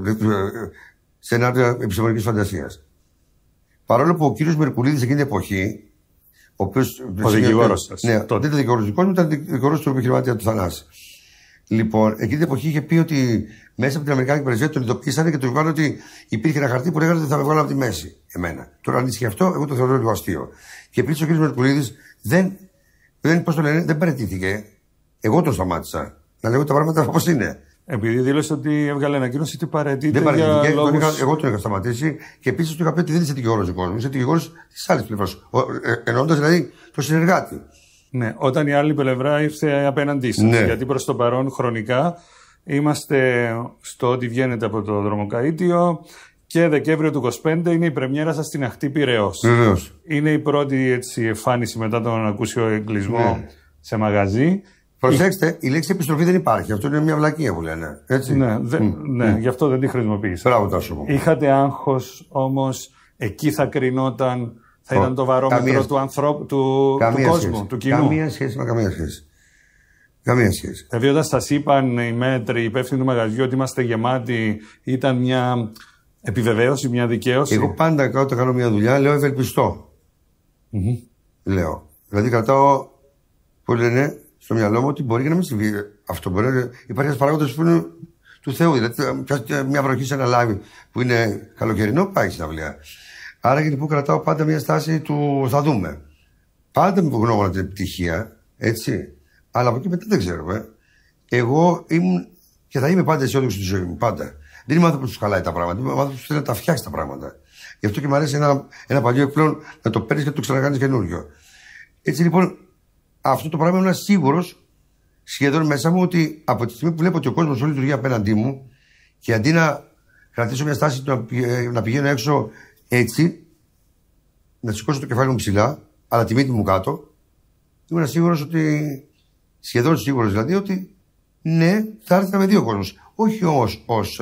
Σενάριο επιστημονικής φαντασίας. Παρόλο που ο κύριος Μερκουλίδης εκείνη την εποχή
Ο δικηγόρος σας.
Ναι, δεν ήταν δικηγόρος δικός μου, ήταν δικηγόρος του επιχειρηματία του Θανάση. Λοιπόν, εκείνη την εποχή είχε πει ότι μέσα από την Αμερικάνικη πρεσβεία τον ειδοποίησαν και του είπαν ότι υπήρχε ένα χαρτί που λέγανε ότι θα με βγάλουν από τη μέση. Εμένα. Τώρα, αν ίσχυε αυτό, εγώ το θεωρώ λίγο αστείο. Και επίσης ο κ. Μερκουλίδης δεν παραιτήθηκε. Εγώ τον σταμάτησα. Να λέγω τα πράγματα όπως είναι.
Επειδή δήλωσε ότι έβγαλε ανακοίνωση ότι παραιτείται.
Δεν παραιτήθηκε. Εγώ τον είχα σταματήσει και επίσης του είχα πει ότι δεν είσαι δικηγόρος δικός μου. Είσαι δικηγόρος της άλλης πλευράς. Εννοώντας δηλαδή το συνεργάτη.
Ναι, όταν η άλλη πλευρά ήρθε απέναντί σας.
Ναι.
Γιατί προς το παρόν χρονικά είμαστε στο ότι βγαίνετε από το δρομοκαΐτιο και Δεκέμβριο του 25 είναι η πρεμιέρα σας στην Αχτή Πειραιώς.
Βεβαίως.
Είναι η πρώτη εμφάνιση μετά τον ακούσιο εγκλισμό σε μαγαζί.
Προσέξτε, η λέξη επιστροφή δεν υπάρχει. Αυτό είναι μια βλακεία που λένε. Έτσι.
Ναι, γι' αυτό δεν τη χρησιμοποίησα.
Μπράβο, Τάσο μου.
Είχατε άγχος όμως, εκεί θα κρινόταν, θα ήταν το βαρόμετρο του ανθρώπου, του κόσμου, του κοινού.
Καμία σχέση με καμία σχέση. Καμία σχέση.
Δηλαδή, όταν σας είπαν οι μέτροι, οι υπεύθυνοι του μαγαζιού ότι είμαστε γεμάτοι, ήταν μια επιβεβαίωση, μια δικαίωση.
Εγώ πάντα όταν κάνω μια δουλειά λέω ευελπιστώ. Λέω. Δηλαδή, κρατάω, που λένε, στο μυαλό μου ότι μπορεί και να μην συμβεί αυτό. Υπάρχει ένα παράγοντα που είναι του Θεού. Δηλαδή, μια βροχή σε ένα λάδι που είναι καλοκαιρινό, πάει στην αυλαία. Άρα και λοιπόν κρατάω πάντα μια στάση του θα δούμε. Πάντα με γνώμονα την επιτυχία, έτσι. Αλλά από εκεί μετά δεν ξέρω. Εγώ ήμουν και θα είμαι πάντα αισιόδοξο στη ζωή μου. Πάντα. Δεν είμαι άνθρωπο που του χαλάει τα πράγματα. Είμαι άνθρωπο που θέλει να τα φτιάξει τα πράγματα. Γι' αυτό και μου αρέσει ένα παλιό εκπλέον να το παίρνει και να το ξανακάνει καινούριο. Έτσι λοιπόν, αυτό το πράγμα ήμουν σίγουρος σχεδόν μέσα μου ότι από τη στιγμή που βλέπω ότι ο κόσμος όλη λειτουργεί απέναντί μου και αντί να κρατήσω μια στάση να πηγαίνω έξω έτσι, να σηκώσω το κεφάλι μου ψηλά, αλλά τη μύτη μου κάτω, ήμουν σίγουρος ότι, σχεδόν σίγουρος δηλαδή, ότι ναι, θα έρθει να με δει ο κόσμος. Όχι όμως ως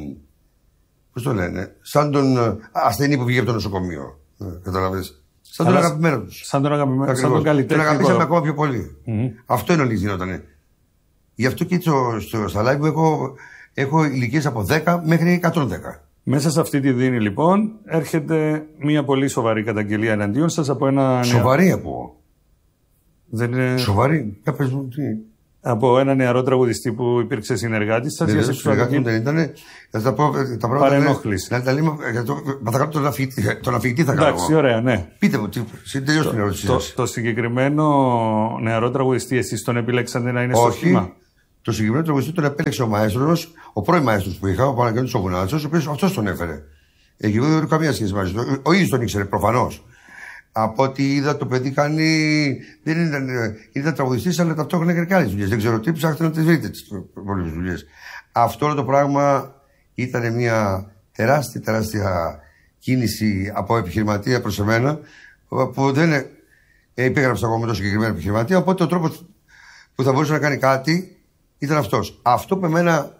πώς το λένε, σαν τον ασθενή που βγήκε από το νοσοκομείο. Καταλαβαίνεις. Σαν τον αγαπημένο του.
Σαν τον αγαπημένο, σαν τον καλλιτέχνη.
Τον αγαπήσαμε ακόμα πιο πολύ. Αυτό είναι όλη γινότανε. Γι' αυτό και στα live μου έχω ηλικίες από 10 μέχρι 110.
Μέσα σε αυτή τη δίνη λοιπόν έρχεται μια πολύ σοβαρή καταγγελία εναντίον σας από ένα.
Σοβαρή από.
Δεν είναι.
Σοβαρή. Πες μου τι.
Από ένα νεαρό τραγουδιστή που υπήρξε συνεργάτης σας για σεξουαλική.
Δεν ήταν. Θα τα πω τα πράγματα.
Παρενόχληση.
Να τα λέμε. Θα κάνω τον αφηγητή θα κάνω.
Εντάξει, ωραία, ναι.
Πείτε μου, τελειώστε την ερώτησή σας.
Το συγκεκριμένο νεαρό τραγουδιστή, εσείς τον επιλέξατε να είναι στο σχήμα?
Το συγκεκριμένο τραγουδιστή τον επέλεξε ο μαέστρος, ο πρώην μαέστρος που είχα, ο Παναγιώτης ο Βουνάτσος, ο οποίος αυτός τον έφερε. Εκεί δεν έχω καμία σχέση μαζί του. Ο ίδιος τον ήξερε, προφανώς. Από ό,τι είδα το παιδί κάνει. Δεν ήταν τραγουδιστής, αλλά ταυτόχρονα έκανε και άλλες δουλειές. Δεν ξέρω τι, ψάχτε να τις βρείτε τις πολλές δουλειές. Αυτό το πράγμα ήταν μια τεράστια κίνηση από επιχειρηματία προς εμένα, που δεν υπέγραψα εγώ με τον συγκεκριμένο επιχειρηματία. Οπότε ο τρόπος που θα μπορούσε να κάνει κάτι ήταν αυτός. Αυτό που εμένα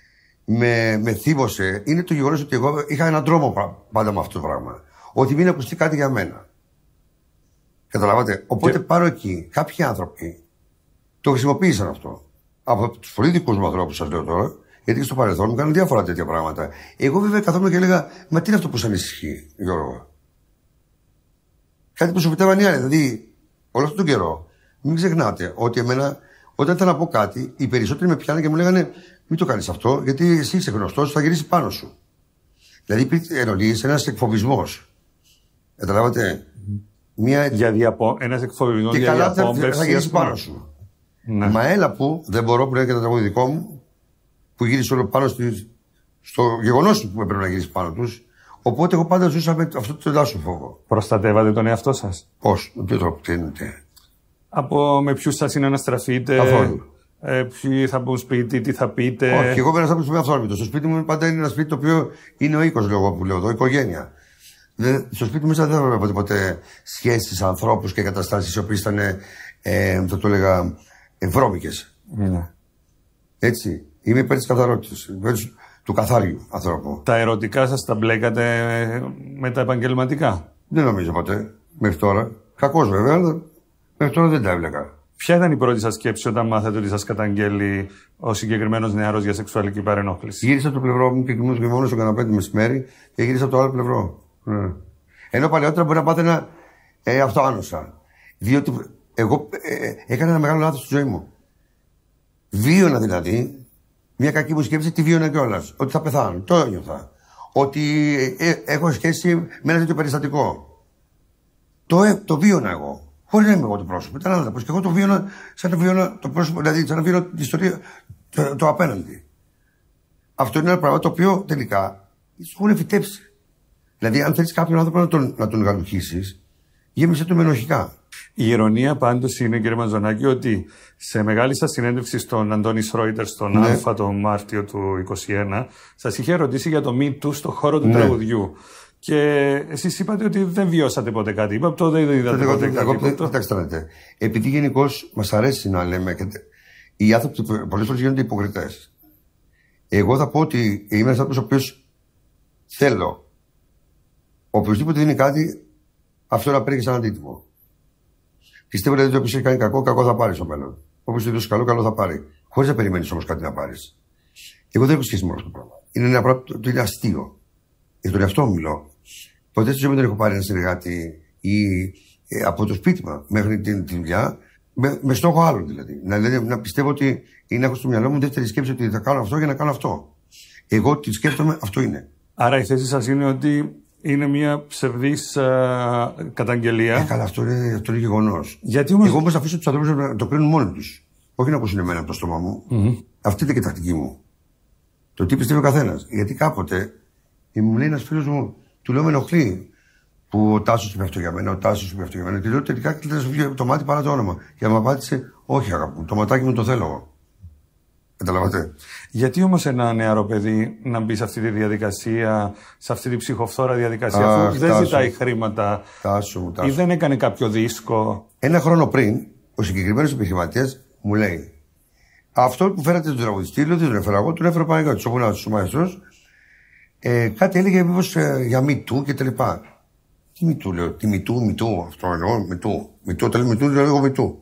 με θύμωσε είναι το γεγονός ότι εγώ είχα έναν τρόμο πάντα με αυτό το πράγμα. Ότι μην ακουστεί κάτι για μένα. Καταλάβατε. Οπότε πάρω εκεί κάποιοι άνθρωποι το χρησιμοποίησαν αυτό. Από τους πολύ δικούς μου ανθρώπους, σας λέω τώρα, γιατί στο παρελθόν μου κάνουν διάφορα τέτοια πράγματα. Εγώ βέβαια καθόμουν και έλεγα, μα τι είναι αυτό που σας ανησυχεί, Γιώργο? Κάτι που σου φυτεύαν οι άλλοι. Δηλαδή, όλο αυτόν τον καιρό, μην ξεχνάτε ότι εμένα, όταν ήθελα να πω κάτι, οι περισσότεροι με πιάνανε και μου λέγανε, μην το κάνεις αυτό, γιατί εσύ είσαι γνωστός, θα γυρίσει πάνω σου. Δηλαδή, υπήρχε ένας εκφοβισμός. Καταλάβατε.
Ένας εκφοβισμός
για διαπόμπευση. Θα γυρίσει πάνω σου. Ναι. Μα έλα που δεν μπορώ, που λέει και το τραγούδι δικό μου, που γύρισε όλο πάνω στο γεγονός που έπρεπε να γυρίσει πάνω τους. Οπότε εγώ πάντα ζούσα με αυτό το ελάχιστο φόβο.
Προστατεύατε τον εαυτό σας?
Πώς, με ποιο τρόπο, τι εννοείτε?
Με ποιους θα συναναστραφείτε?
Καθόλου.
Ποιοι θα μπουν σπίτι, τι θα πείτε?
Όχι, εγώ πέρασα από το αυθόρμητο. Στο σπίτι μου πάντα είναι ένα σπίτι το οποίο είναι ο οίκος, λέω εγώ που λέω εδώ, οικογένεια. Στο σπίτι μου μέσα δεν έβλεπα ποτέ σχέσεις, ανθρώπους και καταστάσεις οι οποίες ήταν, θα το έλεγα, βρώμικες. Έτσι. Είμαι υπέρ της καθαρότητας, υπέρ του καθάριου ανθρώπου.
Τα ερωτικά σας τα μπλέκατε με τα επαγγελματικά?
Δεν νομίζω ποτέ. Μέχρι τώρα. Κακώς βέβαια, αλλά μέχρι τώρα δεν τα έβλεκα.
Ποια ήταν η πρώτη σας σκέψη όταν μάθατε ότι σας καταγγέλει ο συγκεκριμένος νεαρός για σεξουαλική παρενόχληση?
Γύρισα από το πλευρό μου και κοιμούμαι μόνο στο καναπέ το μεσημέρι και γύρισα από το άλλο πλευρό. Ενώ παλαιότερα μπορεί να πάθαινα αυτοάνωσα. Διότι εγώ έκανα ένα μεγάλο λάθος στη ζωή μου. Βίωνα δηλαδή μια κακή μου σκέψη, τη βίωνα κιόλας. Ότι θα πεθάνω. Το ένιωθα. Ότι έχω σχέση με ένα τέτοιο περιστατικό. Το βίωνα εγώ. Χωρίς να είμαι εγώ το πρόσωπο. Ήταν άλλο. Και εγώ το βίωνα σαν να βίωνα το πρόσωπο, δηλαδή σαν να βίωνα την ιστορία το απέναντι. Αυτό είναι ένα πράγμα το οποίο τελικά σου έχουν φυτέψει. Δηλαδή, αν θέλεις κάποιον άνθρωπο να τον γαλουχίσεις, γέμισε το με ενοχικά.
Η ηρωνία πάντως είναι, κύριε Μαζονάκη, ότι σε μεγάλη σας συνέντευξη στον Αντώνη Σρόιτερ στον Α τον Μάρτιο του 2021, σας είχε ρωτήσει για το Me Too στον χώρο του τραγουδιού. Και εσείς είπατε ότι δεν βιώσατε ποτέ κάτι. Είπατε ότι δεν είδατε ποτέ κάτι.
Κοιτάξτε να δείτε. Επειδή γενικώς μας αρέσει να λέμε, οι άνθρωποι πολλές φορές γίνονται υποκριτές. Εγώ θα πω ότι είμαι ένας άνθρωπος ο οποίος θέλω. Οποιοςδήποτε δίνει κάτι, αυτό να παίρνει σαν αντίτιμο. Πιστεύω δηλαδή ότι όποιος έχει κάνει κακό θα πάρει στο μέλλον. Όποιος έχει δώσει καλό θα πάρει. Χωρίς να περιμένεις όμως κάτι να πάρεις. Εγώ δεν έχω σχέση με αυτό το πράγμα. Είναι ένα πράγμα το είναι αστείο. Για τον εαυτό μου μιλώ. Ποτέ στη ζωή μου δεν έχω πάρει ένα συνεργάτη ή από το σπίτι μου μέχρι τη δουλειά με στόχο άλλον δηλαδή. Να πιστεύω ότι ή να έχω στο μυαλό μου δεύτερη σκέψη ότι θα κάνω αυτό για να κάνω αυτό. Εγώ τι σκέφτομαι, αυτό είναι.
Άρα η θέση σας είναι ότι είναι μια ψευδής καταγγελία.
Καλά, αυτό είναι γεγονός.
Γιατί όμως...
Εγώ όμως αφήσω τους ανθρώπους να το κρίνουν μόνοι τους. Όχι να ακούσουν εμένα από το στόμα μου. Αυτή είναι και η τακτική μου. Το τι πιστεύει ο καθένας. Γιατί κάποτε μου λέει ένας φίλος μου, του λέω με ενοχλεί που ο Τάσος είπε αυτό για μένα, ο Τάσος είπε αυτό για μένα. Και λέω τελικά κλείνει το μάτι παρά το όνομα. Και μου απάντησε, όχι αγάπη μου, το ματάκι μου το θέλω εγώ. Καταλαβαίνετε.
Γιατί όμως ένα νεαρό παιδί να μπει σε αυτή τη διαδικασία, σε αυτή τη ψυχοφθόρα διαδικασία, αφού δεν ζητάει χρήματα ή δεν έκανε κάποιο δίσκο?
Ένα χρόνο πριν, ο συγκεκριμένος επιχειρηματίας μου λέει, αυτό που φέρατε τον τραγουδιστή, δεν τον έφερα εγώ, τον έφερα Παναγιώτης, όπου είναι ο μαέστρος. Κάτι έλεγε μήπως για Me Too και τα λοιπά. Τι Me Too, λέω, τι Me Too, αυτό εννοώ, Me Too, όταν λέω λέω Me Too.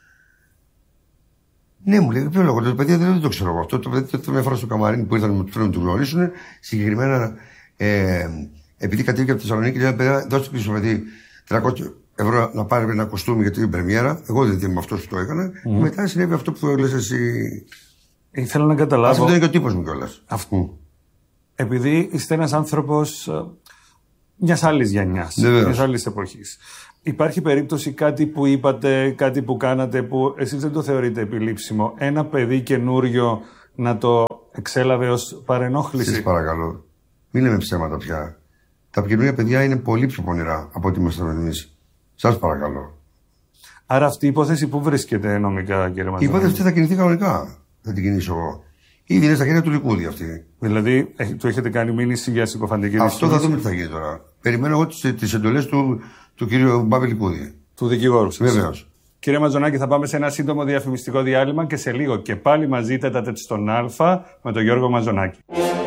Ναι, μου λέει, ποιο λόγο, το παιδί δεν το ξέρω εγώ αυτό. Το παιδί το μια φορά στο καμαρίνι που ήρθαν να του γνωρίσουν, συγκεκριμένα επειδή κατέβηκε από τη Θεσσαλονίκη, λέει, παιδιά, δώστε στο παιδί 300 ευρώ να πάρει ένα κοστούμι για την πρεμιέρα. Εγώ δεν είμαι αυτό που το έκανα. Μετά συνέβη αυτό που λες εσύ.
Ήθελα να καταλάβω.
Αυτό είναι και ο τύπος μου κιόλας.
Επειδή είστε ένας άνθρωπος μιας άλλης γενιάς, μιας άλλης εποχής. Υπάρχει περίπτωση κάτι που είπατε, κάτι που κάνατε που εσείς δεν το θεωρείτε επιλήψιμο, ένα παιδί καινούριο να το εξέλαβε ως παρενόχληση?
Σας παρακαλώ, μην λέμε ψέματα πια. Τα καινούργια παιδιά είναι πολύ πιο πονηρά από ό,τι ήμασταν εμείς. Σας παρακαλώ.
Άρα αυτή η υπόθεση που βρίσκεται νομικά, κύριε Μαζονάκη?
Η υπόθεση αυτή θα κινηθεί κανονικά. Θα την κινήσω εγώ. Ήδη είναι στα χέρια του Λικούδη αυτή.
Δηλαδή, του έχετε κάνει μήνυση για συκοφαντική
δυσφήμιση? Αυτό θα δούμε τι θα γίνει τώρα. Περιμένω εγώ τις εντολές του κύριου Μπάβη Λικούδη.
Του δικηγόρου σας.
Βεβαίως.
Κύριε Μαζονάκη, θα πάμε σε ένα σύντομο διαφημιστικό διάλειμμα και σε λίγο και πάλι μαζί τέταρτη στον Α με τον Γιώργο Μαζονάκη.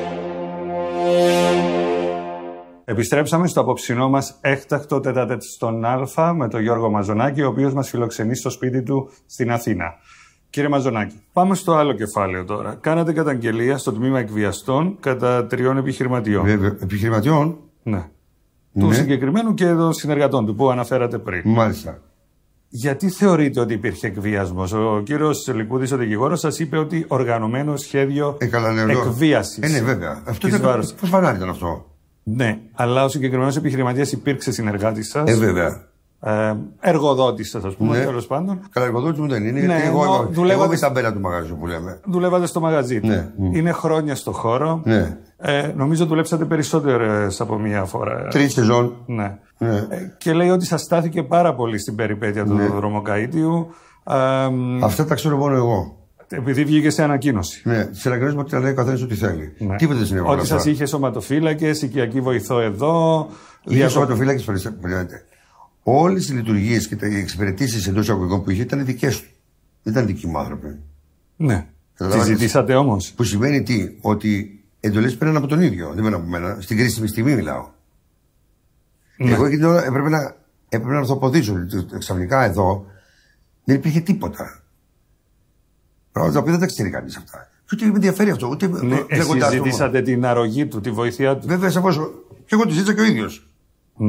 Επιστρέψαμε στο απόψινό μας έκτακτο τέταρτη στον Α με τον Γιώργο Μαζονάκη, ο οποίος μας φιλοξενεί στο σπίτι του στην Αθήνα. Κύριε Μαζονάκη, πάμε στο άλλο κεφάλαιο τώρα. Κάνατε καταγγελία στο τμήμα εκβιαστών κατά 3 επιχειρηματιών.
Επιχειρηματιών?
Ναι. Του συγκεκριμένου και των συνεργατών του που αναφέρατε πριν.
Μάλιστα.
Γιατί θεωρείτε ότι υπήρχε εκβιασμός? Ο κύριος Λικούδης, ο δικηγόρος, σας είπε ότι οργανωμένο σχέδιο εκβίασης.
Ναι, βέβαια. Αυτό πώς φανάρι ήταν αυτό?
Ναι, αλλά ο συγκεκριμένος επιχειρηματίας υπήρξε συνεργάτης σας.
Βέβαια.
Εργοδότης σας, ας πούμε, τέλος πάντων.
Καλά, εργοδότης μου δεν είναι. Ναι, εγώ είμαι η ταμπέλα του μαγαζιού που λέμε.
Δουλεύατε στο μαγαζί του.
Ναι.
Είναι χρόνια στο χώρο.
Ναι.
Νομίζω δουλέψατε περισσότερες από μία φορά.
3 σεζόν.
Ναι. Και λέει ότι σας στάθηκε πάρα πολύ στην περιπέτεια του δρομοκαΐτιου.
Αυτά τα ξέρω μόνο εγώ.
Επειδή βγήκε σε ανακοίνωση.
Ναι, σε ανακοίνωση μου ότι λέει ο καθένας ό,τι θέλει. Ναι. Τίποτα δεν συνέβη.
Ότι σας είχε σωματοφύλακες, οικιακή βοηθό εδώ.
Είχε σωματοφύλακες, περιμένετε. Όλες οι λειτουργίες και οι εξυπηρετήσεις εντός εισαγωγικών που είχε ήταν δικές του. Δεν ήταν δικοί μου άνθρωποι.
Ναι. Τις ζητήσατε όμως?
Που σημαίνει τι? Ότι εντολές παίρναν από τον ίδιο. Δεν παίρναν από μένα. Στην κρίσιμη στιγμή μιλάω. Ναι. Εγώ εκείνη την ώρα έπρεπε να ορθοποδήσω. Ξαφνικά εδώ δεν υπήρχε τίποτα. Πράγματα τα οποία δεν τα ξέρει κανείς αυτά. Και ούτε με ενδιαφέρει αυτό. Ούτε
εσείς ζητήσατε την αρρωγή του, τη βοήθειά του?
Βέβαια, σαφώς. Και εγώ τη ζήτησα και ο ίδιος.
Ναι.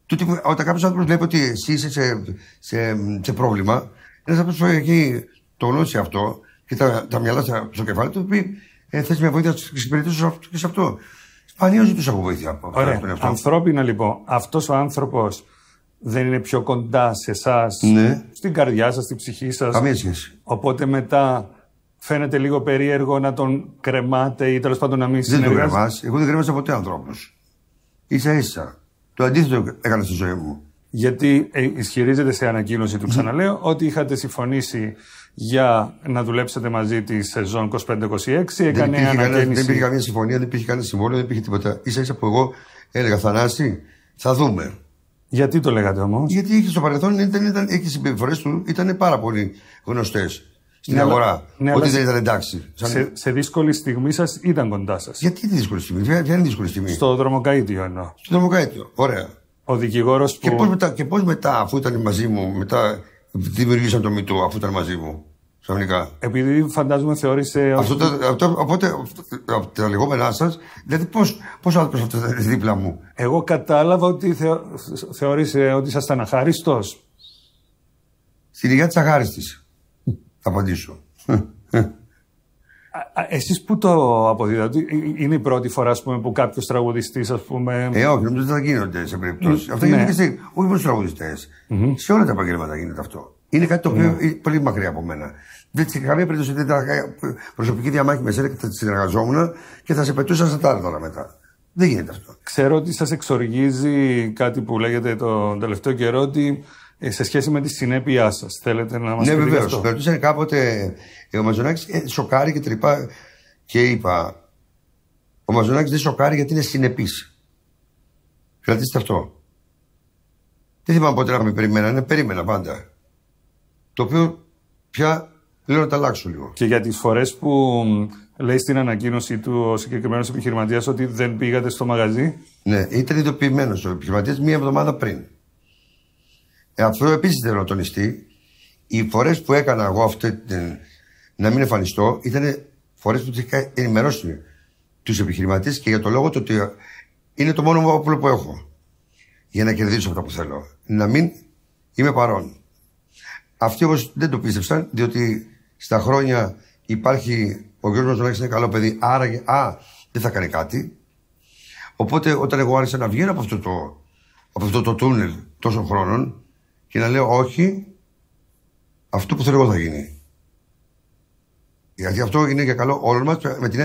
Όταν κάποιο άνθρωπο βλέπει ότι εσύ είσαι σε πρόβλημα, ένα άνθρωπο που έχει το γνώση αυτό και τα μυαλά στο κεφάλι του, πει θες μια βοήθεια να εξυπηρετήσω και σε αυτό. Σπανίως ζητούσα από βοήθεια.
Ωραία. Ανθρώπινα λοιπόν, αυτός ο άνθρωπος δεν είναι πιο κοντά σε εσάς, στην καρδιά σας, στην ψυχή σας?
Καμία σχέση.
Οπότε μετά φαίνεται λίγο περίεργο να τον κρεμάτε ή τέλος πάντων να μην συνεργάζεστε?
Δεν τον κρεμάς. Εγώ δεν κρέμασα ποτέ ανθρώπους. Ίσα-ίσα. Το αντίθετο έκανα στη ζωή μου.
Γιατί ισχυρίζεται σε ανακοίνωση του, ξαναλέω, ότι είχατε συμφωνήσει για να δουλέψετε μαζί τη σεζόν 25-26.
Δεν υπήρχε καμία συμφωνία, δεν υπήρχε κανένα συμβόλαιο, δεν υπήρχε τίποτα. Ίσα-ίσα που εγώ έλεγα, Θανάση, θα δούμε.
Γιατί το λέγατε όμως?
Γιατί στο παρελθόν οι συμπεριφορές του ήταν πάρα πολύ γνωστές στην αγορά. Ότι δεν ήταν εντάξει.
Σε δύσκολη στιγμή σας ήταν κοντά σας.
Γιατί τη δύσκολη στιγμή, ποια είναι η δύσκολη στιγμή?
Στο δρομοκαΐτιο εννοώ.
Στο δρομοκαΐτιο, ωραία.
Ο δικηγόρος που...
Και πώς μετά, αφού ήταν μαζί μου, μετά δημιουργήσαν το μητό, αφού ήταν μαζί μου, ξαφνικά.
Επειδή φαντάζομαι θεώρησε...
Οπότε, από τα λεγόμενά σας, δηλαδή πώς ο άνθρωπος αυτό ήταν δίπλα μου?
Εγώ κατάλαβα ότι θεώρησε ότι ήσασταν αχάριστος.
Στην υγεία της αχάριστης, θα απαντήσω.
Εσείς που το αποδίδατε, είναι η πρώτη φορά που κάποιος τραγουδιστής, ας πούμε...
όχι, νομίζω ότι θα γίνονται σε περιπτώσεις. Αυτό γίνεται και όχι μόνο στους τραγουδιστές. Σε όλα τα επαγγέλματα γίνεται αυτό. Είναι κάτι το οποίο είναι πολύ μακριά από μένα. Δεν σε καμία περίπτωση δεν ήταν προσωπική διαμάχη με εσένα και θα συνεργαζόμουν και θα σε πετούσα στα τάρταρα μετά. Δεν γίνεται αυτό. Ξέρω ότι σας εξοργίζει κάτι που λέγεται τον τελευταίο καιρό, ότι σε σχέση με τη συνέπειά σας. Θέλετε να μας πείτε? Ναι, βεβαίως. Με ρωτήσανε κάποτε ο Μαζονάκης σοκάρει και τρυπά και είπα, ο Μαζονάκης δεν σοκάρει γιατί είναι συνεπής. Κρατήστε αυτό. Δεν θυμάμαι πότε να με περιμένανε, περίμενα πάντα. Το οποίο πια λέω να τα αλλάξω λίγο. Και για τις φορές που λέει στην ανακοίνωση του ο συγκεκριμένος επιχειρηματίας ότι δεν πήγατε στο μαγαζί? Ναι, ήταν ειδοποιημένος ο επιχειρηματίας μία εβδομάδα πριν. Αυτό επίσης θέλω να τονιστεί. Οι φορές που έκανα εγώ να μην εμφανιστώ ήταν φορές που τους είχα ενημερώσει τους επιχειρηματίες και για το λόγο ότι είναι το μόνο όπλο που έχω για να κερδίσω αυτά που θέλω. Να μην είμαι παρόν. Αυτοί όμως δεν το πίστεψαν, διότι στα χρόνια υπάρχει ο Γιώργος Μαζονάκης, είναι καλό παιδί, άρα δεν θα κάνει κάτι. Οπότε όταν εγώ άρχισα να βγαίνω από αυτό το τούνελ τόσων χρόνων και να λέω όχι, αυτό που θέλω εγώ θα γίνει. Γιατί αυτό είναι για καλό όλων μας, με την